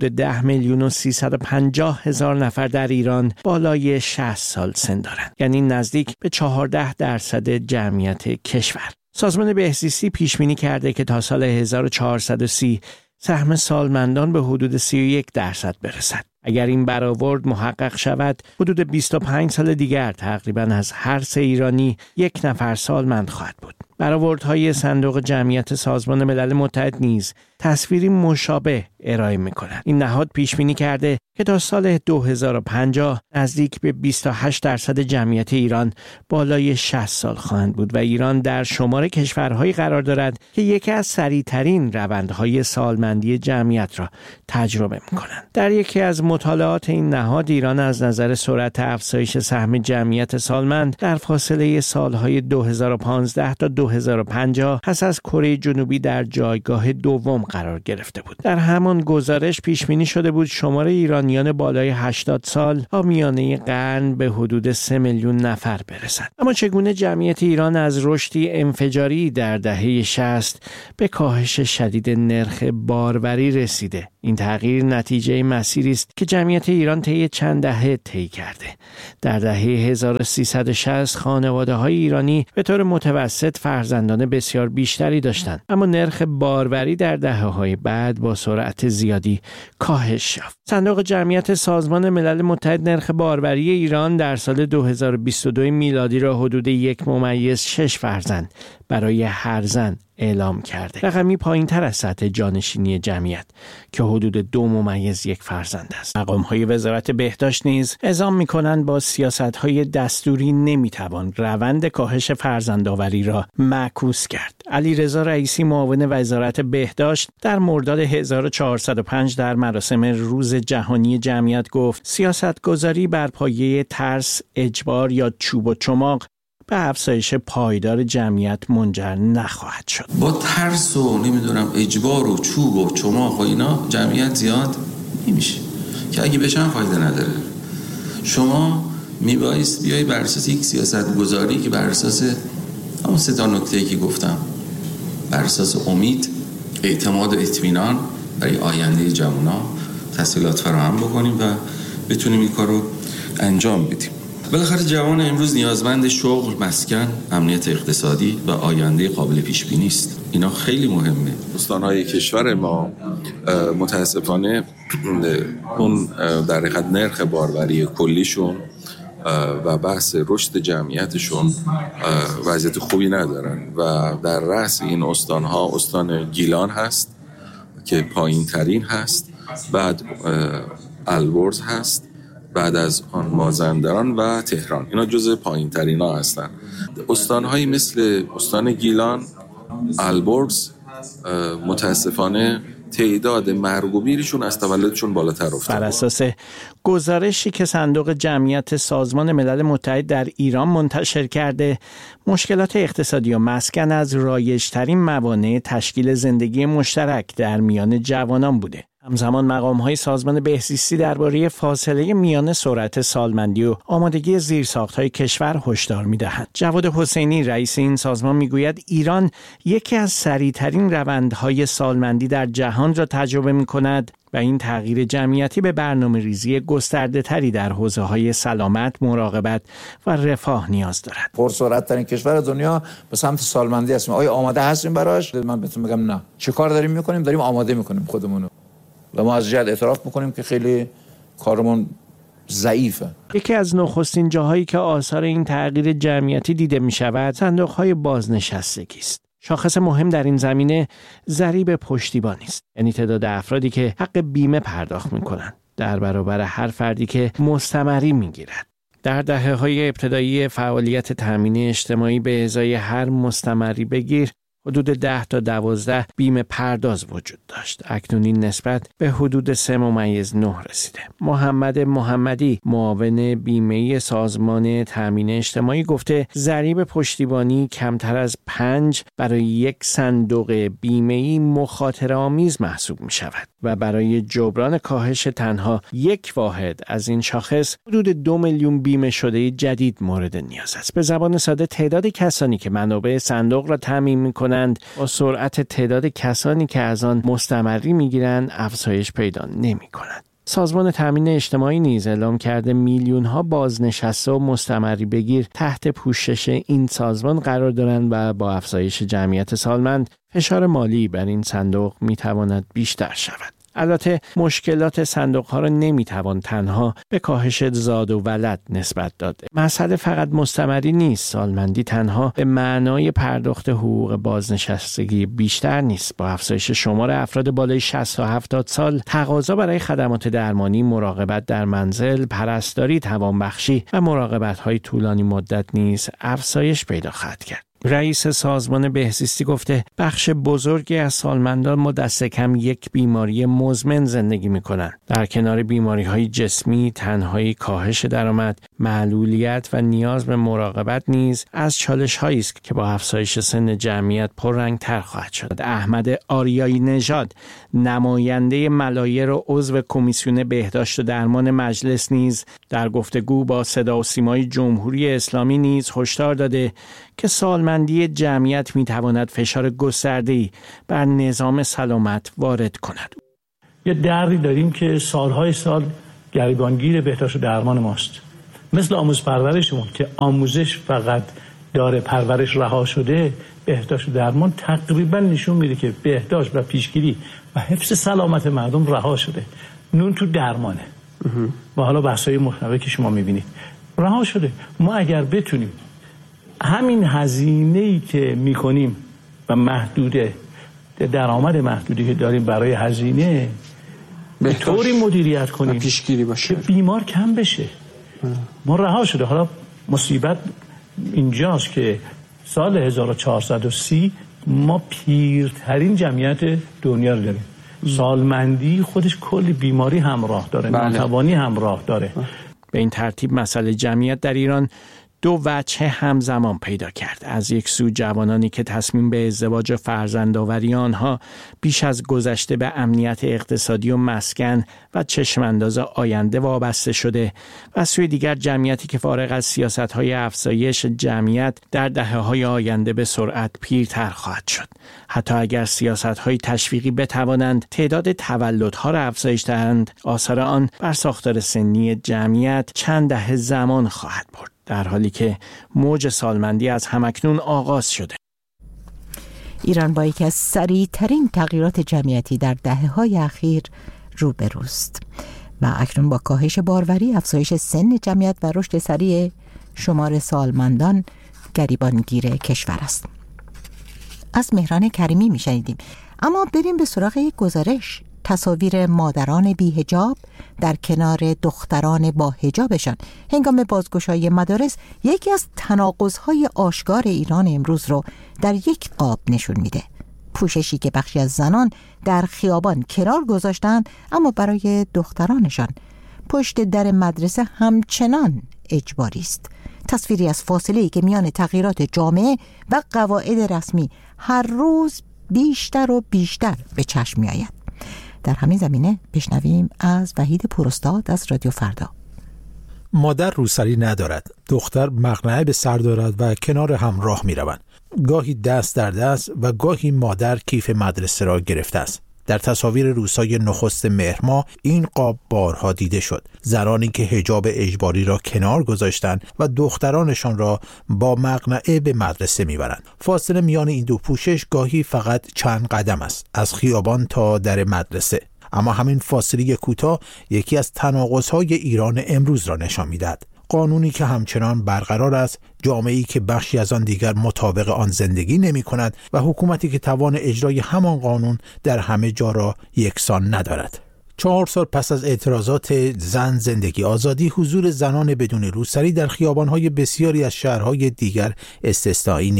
10,350,000 نفر در ایران بالای 60 سال سن دارند، یعنی نزدیک به 14% جمعیت کشور. سازمان بهزیستی پیش بینی کرده که تا سال 1430 سهم سالمندان به حدود 31% برسد. اگر این برآورد محقق شود، حدود 25 سال دیگر تقریباً از هر 3 ایرانی 1 نفر سالمند خواهد بود. برآوردهای صندوق جمعیت سازمان ملل متحد نیز تصویری مشابه ارائه می‌کند. این نهاد پیش بینی کرده که تا سال 2050 نزدیک به 28% جمعیت ایران بالای 60 سال خواهند بود و ایران در شمار کشورهایی قرار دارد که یکی از سریع‌ترین روندهای سالمندی جمعیت را تجربه می‌کنند. در یکی از مطالعات این نهاد، ایران از نظر سرعت افزایش سهم جمعیت سالمند در فاصله سالهای 2015 تا 2050 پس از کره جنوبی در جایگاه دوم قرار گرفته بود. در همان گزارش پیش بینی شده بود شمار ایرانیان بالای 80 سال تا میانه قرن به حدود 3 میلیون نفر برسد. اما چگونه جمعیت ایران از رشدی انفجاری در دهه 60 به کاهش شدید نرخ باروری رسیده؟ این تغییر نتیجه مسیری است که جمعیت ایران طی چند دهه طی کرده. در دهه 1360 خانواده‌های ایرانی به طور متوسط فرزندان بسیار بیشتری داشتند، اما نرخ باروری در دهه‌های بعد با سرعت زیادی کاهش یافت. صندوق جمعیت سازمان ملل متحد نرخ باروری ایران در سال 2022 میلادی را حدود 1.6 فرزند برای هر زن اعلام کرده. رقمی پایین تر از سطح جانشینی جمعیت که حدود 2.1 فرزند است. مقام‌های وزارت بهداشت نیز اعلام می‌کنند با سیاست‌های دستوری نمی‌توان روند کاهش فرزندآوری را معکوس کرد. علیرضا رئیسی معاون وزارت بهداشت در مرداد 1405 در مراسم روز جهانی جمعیت گفت سیاست‌گذاری بر پایه ترس، اجبار یا چوب و چماق به افزایش پایدار جمعیت منجر نخواهد شد. با ترس و نمیدونم اجبار و چوب و چماق و اینا جمعیت زیاد نمیشه که اگه بشن فایده نداره. شما میبایست بیای بر اساس یک سیاست گذاری که بر اساس همون 3 نکته‌ای که گفتم، بر اساس امید، اعتماد و اطمینان برای آینده جوونا تسهیلات فراهم بکنیم و بتونیم این کارو انجام بدیم. بالاخره جوان امروز نیازمند شغل، مسکن، امنیت اقتصادی و آینده قابل پیش بینی است. اینا خیلی مهمه. استان‌های کشور ما متاسفانه اون در حقیقت نرخ باروری کلیشون و بحث رشد جمعیتشون وضعیت خوبی ندارن و در رأس این استان‌ها استان گیلان هست که پایین ترین هست، بعد البرز هست، بعد از آن مازندران و تهران. اینا جزء پایین ترین ها هستن. استانهایی مثل استان گیلان، البرز متاسفانه تعداد مرگ و میرشون از تولدشون بالاتر افتاد. بر اساس گزارشی که صندوق جمعیت سازمان ملل متحد در ایران منتشر کرده، مشکلات اقتصادی و مسکن از رایج‌ترین موانع تشکیل زندگی مشترک در میان جوانان بوده. همزمان مقام‌های سازمان بهزیستی درباره فاصله میان سرعت سالمندی و آمادگی زیرساخت‌های کشور هشدار می‌دهند. جواد حسینی رئیس این سازمان می‌گوید ایران یکی از سریع‌ترین روندهای سالمندی در جهان را تجربه می‌کند و این تغییر جمعیتی به برنامه‌ریزی گسترده‌تری در حوزه‌های سلامت، مراقبت و رفاه نیاز دارد. پرسرعت‌ترین کشور دنیا به سمت سالمندی هستیم. آیا آماده هستیم براش؟ من بهتون بگم نه. چه کار داریم می‌کنیم؟ داریم آماده می‌کنیم خودمون. و ما از جهت اعتراف میکنیم که خیلی کارمون ضعیفه. یکی از نخستین جاهایی که آثار این تغییر جمعیتی دیده می شود صندوق‌های بازنشستگی است. شاخص مهم در این زمینه ضریب پشتیبانی است، یعنی تعداد افرادی که حق بیمه پرداخت میکنند در برابر هر فردی که مستمری میگیرد. در دهه‌های ابتدایی فعالیت تامین اجتماعی به ازای هر مستمری بگیر حدود 10 تا 12 بیم پرداز وجود داشت. اکنون این نسبت به حدود 3.9 رسیده. محمد محمدی معاون بیمه سازمان تامین اجتماعی گفته ضریب پشتیبانی کمتر از 5 برای یک صندوق بیمه‌ای مخاطره‌آمیز محسوب می شود و برای جبران کاهش تنها یک واحد از این شاخص حدود 2 میلیون بیمه شده جدید مورد نیاز است. به زبان ساده تعداد کسانی که منابع صندوق را تامین می‌کنند با سرعت تعداد کسانی که از آن مستمری می‌گیرند افزایش پیدا نمی‌کند. سازمان تامین اجتماعی نیز اعلام کرده میلیون‌ها بازنشسته و مستمری بگیر تحت پوشش این سازمان قرار دارند و با افزایش جمعیت سالمند فشار مالی بر این صندوق می‌تواند بیشتر شود. البته مشکلات صندوق‌ها را نمی‌توان تنها به کاهش زاد و ولد نسبت داد. مسئله فقط مستمری نیست. سالمندی تنها به معنای پرداخت حقوق بازنشستگی بیشتر نیست. با افزایش شمار افراد بالای 60 تا 70 سال، تقاضا برای خدمات درمانی، مراقبت در منزل، پرستاری، توانبخشی و مراقبت‌های طولانی مدت نیز افزایش پیدا خواهد کرد. رئیس سازمان بهزیستی گفته بخش بزرگی از سالمندان ما دست کم یک بیماری مزمن زندگی می‌کنند. در کنار بیماری‌های جسمی، تنهایی، کاهش درآمد، معلولیت و نیاز به مراقبت نیز از چالش‌هایی است که با افزایش سن جمعیت پررنگ‌تر خواهد شد. احمد آریایی نژاد، نماینده ملایر و عضو کمیسیون بهداشت و درمان مجلس نیز در گفتگو با صدا و سیمای جمهوری اسلامی نیز هشدار داده که سالمندی جمعیت می‌تواند فشار گسترده‌ای بر نظام سلامت وارد کند. یه دردی داریم که سالهای سال گریبانگیر بهداشت و درمان ماست. مثل آموز پرورشمون که آموزش فقط داره، پرورش رها شده، بهداشت و درمان تقریبا نشون میده که بهداشت و پیشگیری و حفظ سلامت مردم رها شده. نون تو درمانه. و حالا بحث‌های مختلفی که شما می‌بینید رها شده. ما اگر بتونیم همین هزینه‌ای که می‌کنیم و محدوده، درآمد محدودی که داریم برای هزینه به طوری مدیریت کنیم پیشگیری باشه که بیمار کم بشه. ما رها شده. حالا مصیبت اینجاست که سال 1430 ما پیرترین جمعیت دنیا رو داریم. سالمندی خودش کلی بیماری همراه داره، ناتوانی همراه داره. به این ترتیب مسئله جمعیت در ایران دو وجه همزمان پیدا کرد. از یک سو جوانانی که تصمیم به ازدواج و فرزندآوری آنها بیش از گذشته به امنیت اقتصادی و مسکن و چشمانداز آینده وابسته شده و سوی دیگر جمعیتی که فارغ از سیاست‌های افزایش جمعیت در دهه‌های آینده به سرعت پیرتر خواهد شد. حتی اگر سیاست‌های تشویقی بتوانند تعداد تولدها را افزایش دهند، آثار آن بر ساختار سنی جمعیت چند دهه زمان خواهد برد، در حالی که موج سالمندی از همکنون آغاز شده. ایران با یکی از سریع‌ترین تغییرات جمعیتی در دهه‌های اخیر روبروست و اکنون با کاهش باروری، افزایش سن جمعیت و رشد سریع شمار سالمندان گریبانگیر کشور است. از مهران کریمی میشنیدیم. اما بریم به سراغ یک گزارش. تصاویر مادران بی‌حجاب در کنار دختران با حجابشان هنگام بازگشایی مدارس یکی از تناقض‌های آشکار ایران امروز رو در یک قاب نشون میده. پوششی که بخشی از زنان در خیابان کنار گذاشتن، اما برای دخترانشان پشت در مدرسه همچنان اجباری است. تصویری از فاصله‌ای که میان تغییرات جامعه و قواعد رسمی هر روز بیشتر و بیشتر به چشم می‌آید. در همین زمینه بشنویم از وحید پوراستاد از رادیو فردا. مادر روسری ندارد، دختر مقنعه به سر دارد و کنار هم راه می روند. گاهی دست در دست و گاهی مادر کیف مدرسه را گرفته است. در تصاویر روزهای نخست مهر ماه این قاب بارها دیده شد. زنانی که حجاب اجباری را کنار گذاشتند و دخترانشان را با مقنعه به مدرسه میبرند. فاصله میان این دو پوشش گاهی فقط چند قدم است، از خیابان تا در مدرسه. اما همین فاصله کوتاه یکی از تناقض‌های ایران امروز را نشان می‌دهد. قانونی که همچنان برقرار است، جامعه‌ای که بخشی از آن دیگر مطابق آن زندگی نمی‌کند و حکومتی که توان اجرای همان قانون در همه جا را یکسان ندارد. 4 سال پس از اعتراضات زن زندگی آزادی، حضور زنان بدون روسری در خیابان‌های بسیاری از شهرهای دیگر استثنایی نیست.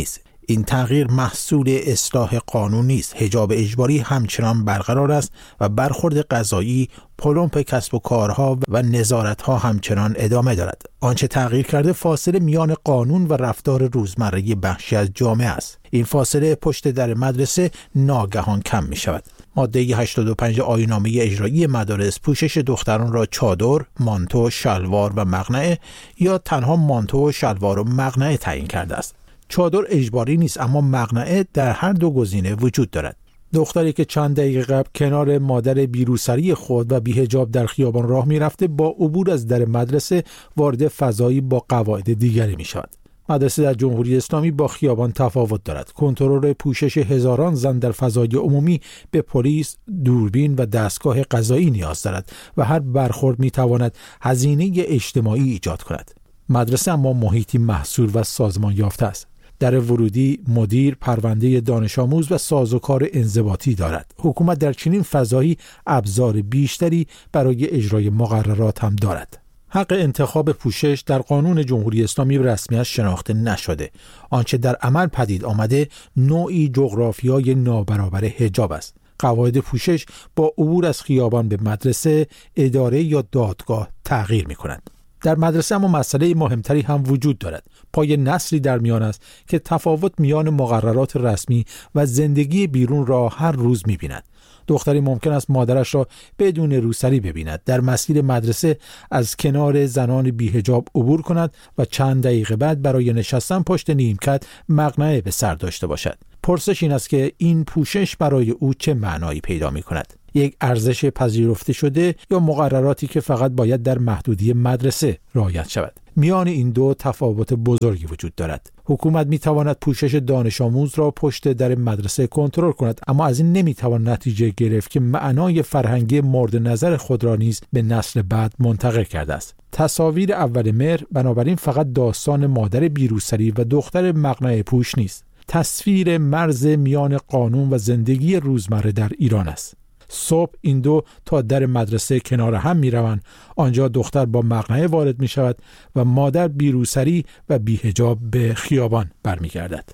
این تغییر محصول اصلاح قانون نیست. حجاب اجباری همچنان برقرار است و برخورد قضایی، پلمپ کسب و کارها و نظارت‌ها همچنان ادامه دارد. آنچه تغییر کرده فاصله میان قانون و رفتار روزمره بخشی از جامعه است. این فاصله پشت در مدرسه ناگهان کم می شود. ماده 85 آیین‌نامه اجرایی مدارس پوشش دختران را چادر، مانتو، شلوار و مقنعه یا تنها مانتو و شلوار و مقنعه تعیین کرده است. چادر اجباری نیست، اما مقنعه در هر دو گزینه وجود دارد. دختری که چند دقیقه قبل کنار مادر بیروسری خود و بی‌حجاب در خیابان راه می‌رفته، با عبور از در مدرسه وارد فضایی با قواعد دیگری می‌شود. مدرسه در جمهوری اسلامی با خیابان تفاوت دارد. کنترل پوشش هزاران زن در فضای عمومی به پلیس، دوربین و دستگاه قضایی نیاز دارد و هر برخورد می‌تواند هزینه اجتماعی ایجاد کند. مدرسه اما محیطی محصور و سازمان یافته است. در ورودی، مدیر، پرونده دانش آموز و سازوکار انضباطی دارد. حکومت در چنین فضایی ابزار بیشتری برای اجرای مقررات هم دارد. حق انتخاب پوشش در قانون جمهوری اسلامی رسمیت شناخته نشده. آنچه در عمل پدید آمده نوعی جغرافیای نابرابر حجاب است. قواعد پوشش با عبور از خیابان به مدرسه، اداره یا دادگاه تغییر می‌کنند. در مدرسه اما مسئله مهمتری هم وجود دارد. پای نسلی در میان است که تفاوت میان مقررات رسمی و زندگی بیرون را هر روز می‌بیند. دختری ممکن است مادرش را بدون روسری ببیند، در مسیر مدرسه از کنار زنان بی‌حجاب عبور کند و چند دقیقه بعد برای نشستن پشت نیمکت مقنعه به سر داشته باشد. پرسش این است که این پوشش برای او چه معنایی پیدا می‌کند؟ یک ارزش پذیرفته شده یا مقرراتی که فقط باید در محدودی مدرسه رعایت شود؟ میان این دو تفاوت بزرگی وجود دارد. حکومت میتواند پوشش دانش آموز را پشت در مدرسه کنترل کند، اما از این نمیتوان نتیجه گرفت که معنای فرهنگی مورد نظر خود را نیز به نسل بعد منتقل کرده است. تصاویر اول مهر بنابراین فقط داستان مادر بیروسری و دختر مقنعه پوش نیست. تصویر مرز میان قانون و زندگی روزمره در ایران است. صبح این دو تا در مدرسه کنار هم می روند. آنجا دختر با مقنعه وارد می شود و مادر بیروسری و بی‌حجاب به خیابان برمی گردد.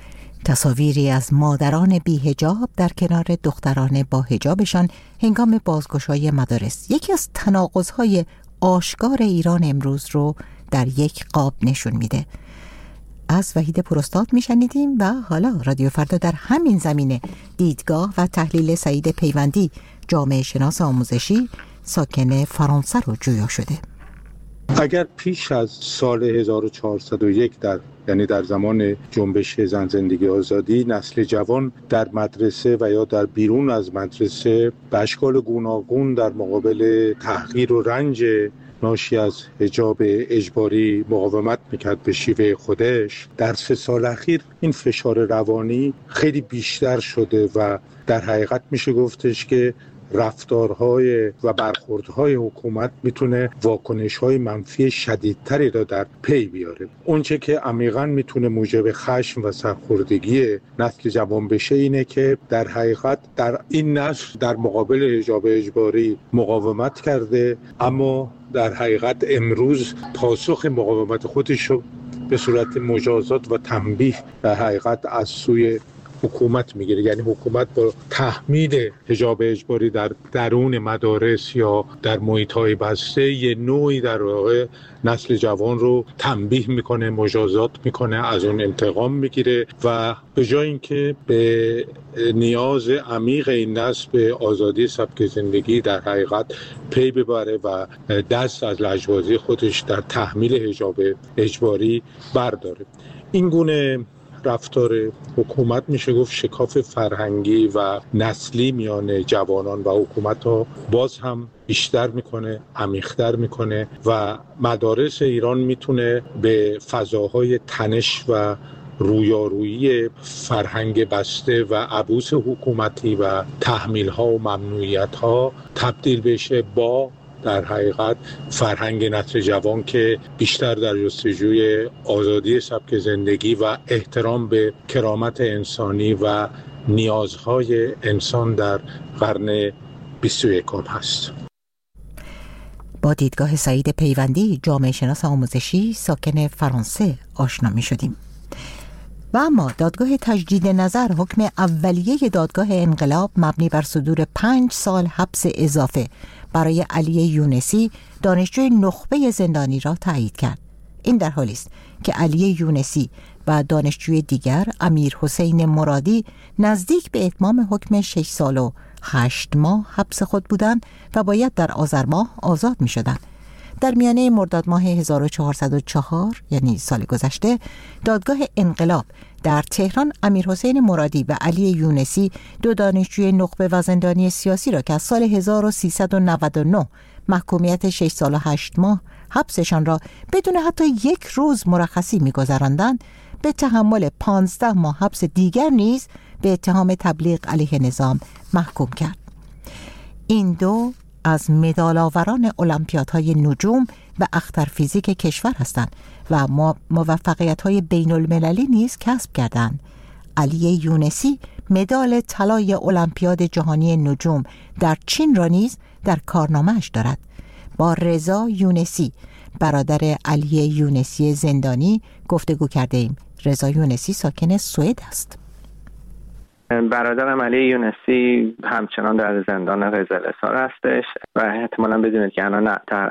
تصاویری از مادران بی‌حجاب در کنار دختران با حجابشان هنگام بازگشایی مدارس یکی از تناقض‌های آشکار ایران امروز رو در یک قاب نشون میده. از وحید پروستاد میشنیدیم و حالا رادیو فردا در همین زمینه دیدگاه و تحلیل سعید پیوندی، جامعه شناس آموزشی ساکن فرانسه رو جویا شده. اگر پیش از سال 1401 یعنی در زمان جنبش زن زندگی آزادی، نسل جوان در مدرسه و یا در بیرون از مدرسه به اشکال گوناگون در مقابل تحقیر و رنج ناشی از حجاب اجباری مقاومت میکرد به شیوه خودش، در 3 سال اخیر این فشار روانی خیلی بیشتر شده و در حقیقت میشه گفتش که رفتارهای و برخوردهای حکومت میتونه واکنشهای منفی شدیدتری را در پی بیاره. اونچه که عمیقاً میتونه موجب خشم و سرخوردگی نسل جوان بشه اینه که در حقیقت در این نسل در مقابل حجاب اجباری مقاومت کرده، اما در حقیقت امروز پاسخ مقاومت خودش رو به صورت مجازات و تنبیه در حقیقت از سوی حکومت میگیره. یعنی حکومت با تحمیل حجاب اجباری در درون مدارس یا در محیط‌های بسته یه نوعی در واقع نسل جوان رو تنبیه میکنه، مجازات میکنه، از اون انتقام میگیره و به جای اینکه به نیاز عمیق این نسل به آزادی سبک زندگی در حقیقت پی ببره و دست از لجبازی خودش در تحمیل حجاب اجباری برداره. این گونه رفتار حکومت میشه گفت شکاف فرهنگی و نسلی میان جوانان و حکومت ها باز هم بیشتر میکنه، عمیق‌تر میکنه و مدارس ایران میتونه به فضاهای تنش و رویارویی فرهنگ بسته و عبوس حکومتی و تحمیل‌ها و ممنوعیت‌ها تبدیل بشه با در حقیقت فرهنگ نسل جوان که بیشتر در جستجوی آزادی سبک زندگی و احترام به کرامت انسانی و نیازهای انسان در قرن 21 هست. با دیدگاه سعید پیوندی، جامعه شناس آموزشی ساکن فرانسه آشنا می شدیم. و اما دادگاه تجدید نظر حکم اولیه دادگاه انقلاب مبنی بر صدور 5 سال حبس اضافه برای علی یونسی دانشجوی نخبه زندانی را تایید کرد. این در حالی است که علی یونسی و دانشجوی دیگر امیر حسین مرادی نزدیک به اتمام حکم 6 سال و 8 ماه حبس خود بودند و باید در آذر ماه آزاد می شدند. در میانه مرداد ماه 1404 یعنی سال گذشته دادگاه انقلاب در تهران امیر حسین مرادی و علی یونسی 2 دانشجوی نخبه و زندانی سیاسی را که از سال 1399 محکومیت 6 سال و 8 ماه حبسشان را بدون حتی 1 روز مرخصی می‌گذراندند به تحمل 15 ماه حبس دیگر نیز به اتهام تبلیغ علیه نظام محکوم کرد. این 2 از مدال‌آوران المپیادهای نجوم و اختر فیزیک کشور هستند و موفقیت‌های بین‌المللی نیز کسب کردند. علی یونسی مدال طلای المپیاد جهانی نجوم در چین را نیز در کارنامه‌اش دارد. با رضا یونسی برادر علی یونسی زندانی گفتگو کرده ایم. رضا یونسی ساکن سوئد است. برادرم علی یونسی همچنان در زندان قزلستان هستش و احتمالاً بدونید که الان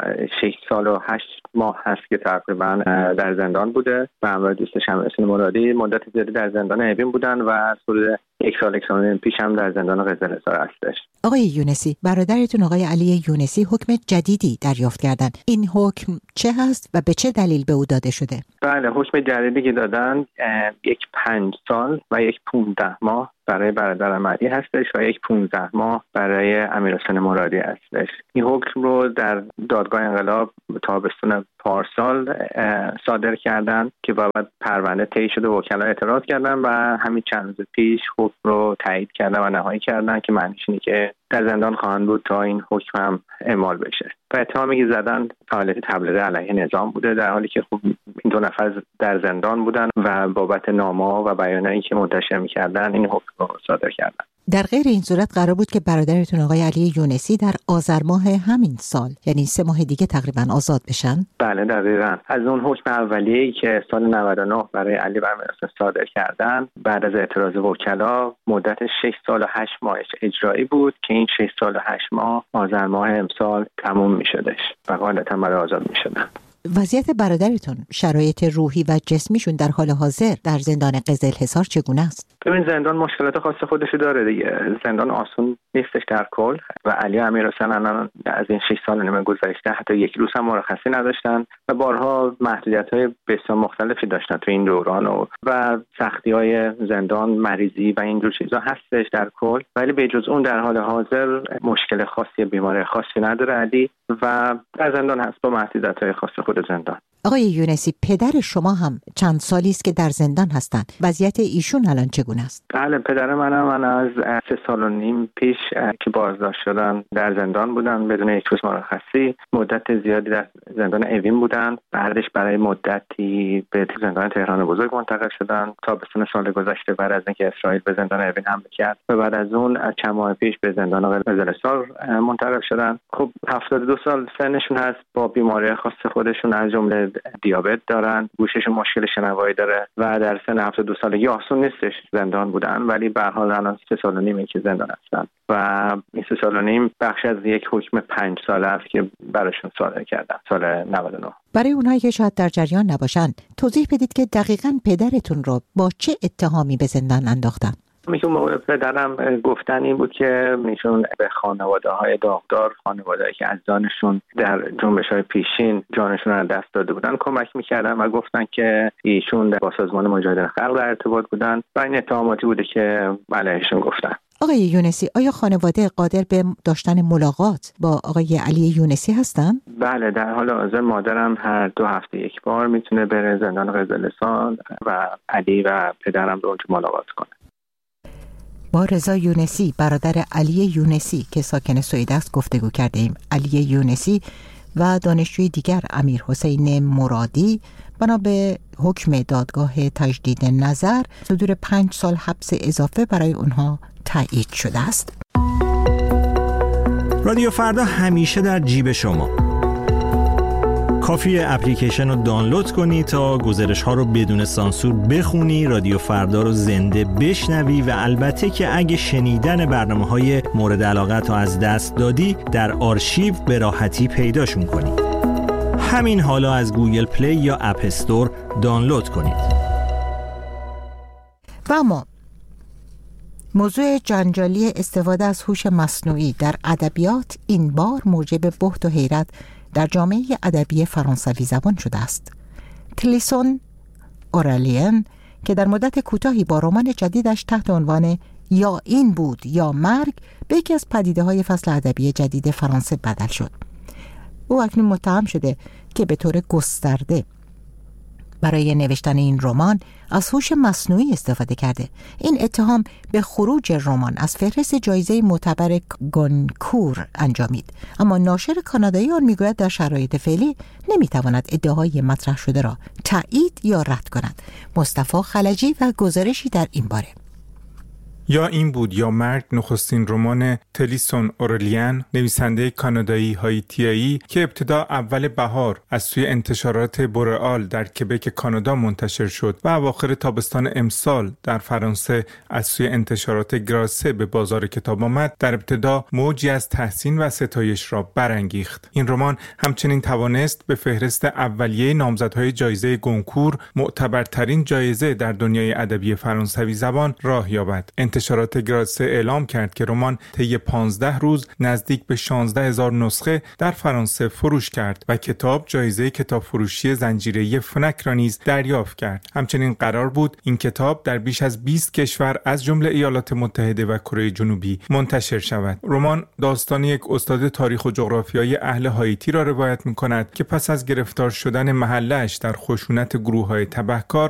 6 سال و 8 ماه هست که تقریبا در زندان بوده و همراه دوستش امیر حسین مرادی مدت زیادی در زندان اوین بودن و از حدود 1 سال پیش هم در زندان قزلستان هستش. آقای یونسی، برادرتون آقای علی یونسی حکم جدیدی دریافت کردن. این حکم چه هست و به چه دلیل به او داده شده؟ بله، حکم جدیدی که دادن 1 5 سال و 1 15 ماه برای برادرم علی هستش و 1 15 ماه برای امیر حسین مرادی هستش. این حکم رو در دادگاه انقلاب تابستون پارسال صادر کردن که بعد پرونده طی شده و وکلا اعتراض کردن و همین چند روز پیش حکم رو تایید کردن و نهایی کردن که معنیش اینه که در زندان خواهند بود تا این حکم هم اعمال بشه. و اتهامی که زدن فعالیت تبلیغ علیه نظام بوده، در حالی که خب این 2 نفر در زندان بودن و بابت نامه‌ها و بیانیه‌ای که منتشر می‌کردن این حکم رو صادر کردن. در غیر این صورت قرار بود که برادرتون آقای علی یونسی در آذر ماه همین سال یعنی 3 ماه دیگه تقریبا آزاد بشن؟ بله دقیقاً. از اون حکم اولیه‌ای که سال 99 برای علی و امیر حسین صادر کردن بعد از اعتراض وکلا مدت 6 سال و 8 ماهش اجرایی بود که این 6 سال و 8 ماه آذر ماه امسال تموم می‌شدش و غالباً برای آزاد می‌شدن. وضعیت برادرتون، شرایط روحی و جسمیشون در حال حاضر در زندان قزلحصار چگونه است؟ ببین زندان مشکلات خاص خودشو داره دیگه. زندان آسون نیستش در کل و علی امیر حسین الان از این 6 سال و نیم گذشته حتی 1 روز هم مرخصی نداشتن و بارها محدودیت‌های بسیار مختلفی داشتن تو این دوران و سختی‌های زندان، مریضی و اینجور چیزا هستش در کل، ولی به جز اون در حال حاضر مشکل خاصی، بیماری خاصی نداره علی و در زندان هست با محدودیت‌های خاص خود زندان. آقای یونسی، پدر شما هم چند سالی است که در زندان هستند. وضعیت ایشون الان چگونه است؟ بله، پدر من از 3 سال و نیم پیش که بازداشت شدن در زندان بودن بدون 1 روز مرخصی. مدت زیادی در زندان اوین بودن. بعدش برای مدتی به زندان تهران بزرگ منتقل شدن تا به سال گذشته بعد از اینکه اسرائیل به زندان اوین حمله کرد و بعد از اون چند ماه پیش به زندان قزلستان منتقل شدن. خب 72 سال سنشون هست، با بیماری خاص خودشون از جمله دیابت دارن، گوششون مشکل شنوایی داره و در سن 72 سالگی آسون نیستش زندان بودن، ولی به هر حال الان 3 سال و نیمه که زندان هستن و این 3 سال و نیم بخش از یک حکم 5 ساله است که براشون صادر کردن سال 99. برای اونایی که شاید در جریان نباشن توضیح بدید که دقیقاً پدرتون رو با چه اتهامی به زندان انداختن؟ میگم پدرم گفتن این بود که ایشون به خانواده‌های داغدار، خانواده‌ای که از جانشون در جنبش‌های پیشین جانشون رو دست داده بودن کمک می‌کردن و گفتن که ایشون با سازمان مجاهدین خلق در ارتباط بودن و این اتهاماتی بوده که علیهشون گفتن. آقای یونسی، آیا خانواده قادر به داشتن ملاقات با آقای علی یونسی هستن؟ بله، در حال حاضر مادرم هر 2 هفته یک بار میتونه بره زندان قزلستان و علی و پدرم رو اونجا ملاقات کنه. با رضا یونسی برادر علی یونسی که ساکن سوئد است گفتگو کردیم. علی یونسی و دانشجوی دیگر امیر حسین مرادی بنا به حکم دادگاه تجدید نظر صدور 5 سال حبس اضافه برای اونها تایید شده است. رادیو فردا همیشه در جیب شما. کافیه اپلیکیشن رو دانلود کنی تا گزارش‌ها رو بدون سانسور بخونی، رادیو فردا رو زنده بشنوی و البته که اگه شنیدن برنامه‌های مورد علاقت رو از دست دادی در آرشیو به راحتی پیداشون کنی. همین حالا از گوگل پلی یا اپ استور دانلود کنید. و اما موضوع جنجالی استفاده از هوش مصنوعی در ادبیات این بار موجب بهت و حیرت در جامعه ادبی فرانسوی زبان شده است. تلیسون اورالین که در مدت کوتاهی با رمان جدیدش تحت عنوان یا این بود یا مرگ به یکی از پدیده‌های فصل ادبی جدید فرانسه بدل شد. او اکنون متهم شده که به طور گسترده برای نوشتن این رمان از هوش مصنوعی استفاده کرده. این اتهام به خروج رمان از فهرست جایزه معتبر گونکور انجامید، اما ناشر کانادایی آن میگوید در شرایط فعلی نمیتواند ادعاهای مطرح شده را تایید یا رد کند. مصطفی خلجی و گزارشی در این باره. یا این بود یا مرگ نخستین رمان تلیسون اورالین، نویسنده کانادایی هایتیایی که ابتدا اول بهار از سوی انتشارات بورئال در کبک کانادا منتشر شد و اواخر تابستان امسال در فرانسه از سوی انتشارات گراسه به بازار کتاب آمد، در ابتدا موجی از تحسین و ستایش را برانگیخت. این رمان همچنین توانست به فهرست اولیه نامزدهای جایزه گونکور، معتبرترین جایزه در دنیای ادبی فرانسوی زبان، راه یابد. انتشارات گراسه اعلام کرد که رمان طی 15 روز نزدیک به 16,000 نسخه در فرانسه فروش کرد و کتاب جایزه کتاب فروشی زنجیره‌ای فنک را نیز دریافت کرد. همچنین قرار بود این کتاب در بیش از 20 کشور از جمله ایالات متحده و کره جنوبی منتشر شود. رمان داستان یک استاد تاریخ و جغرافیای اهل هایتی را روایت می‌کند که پس از گرفتار شدن محله‌اش در خشونت گروه‌های تبهکار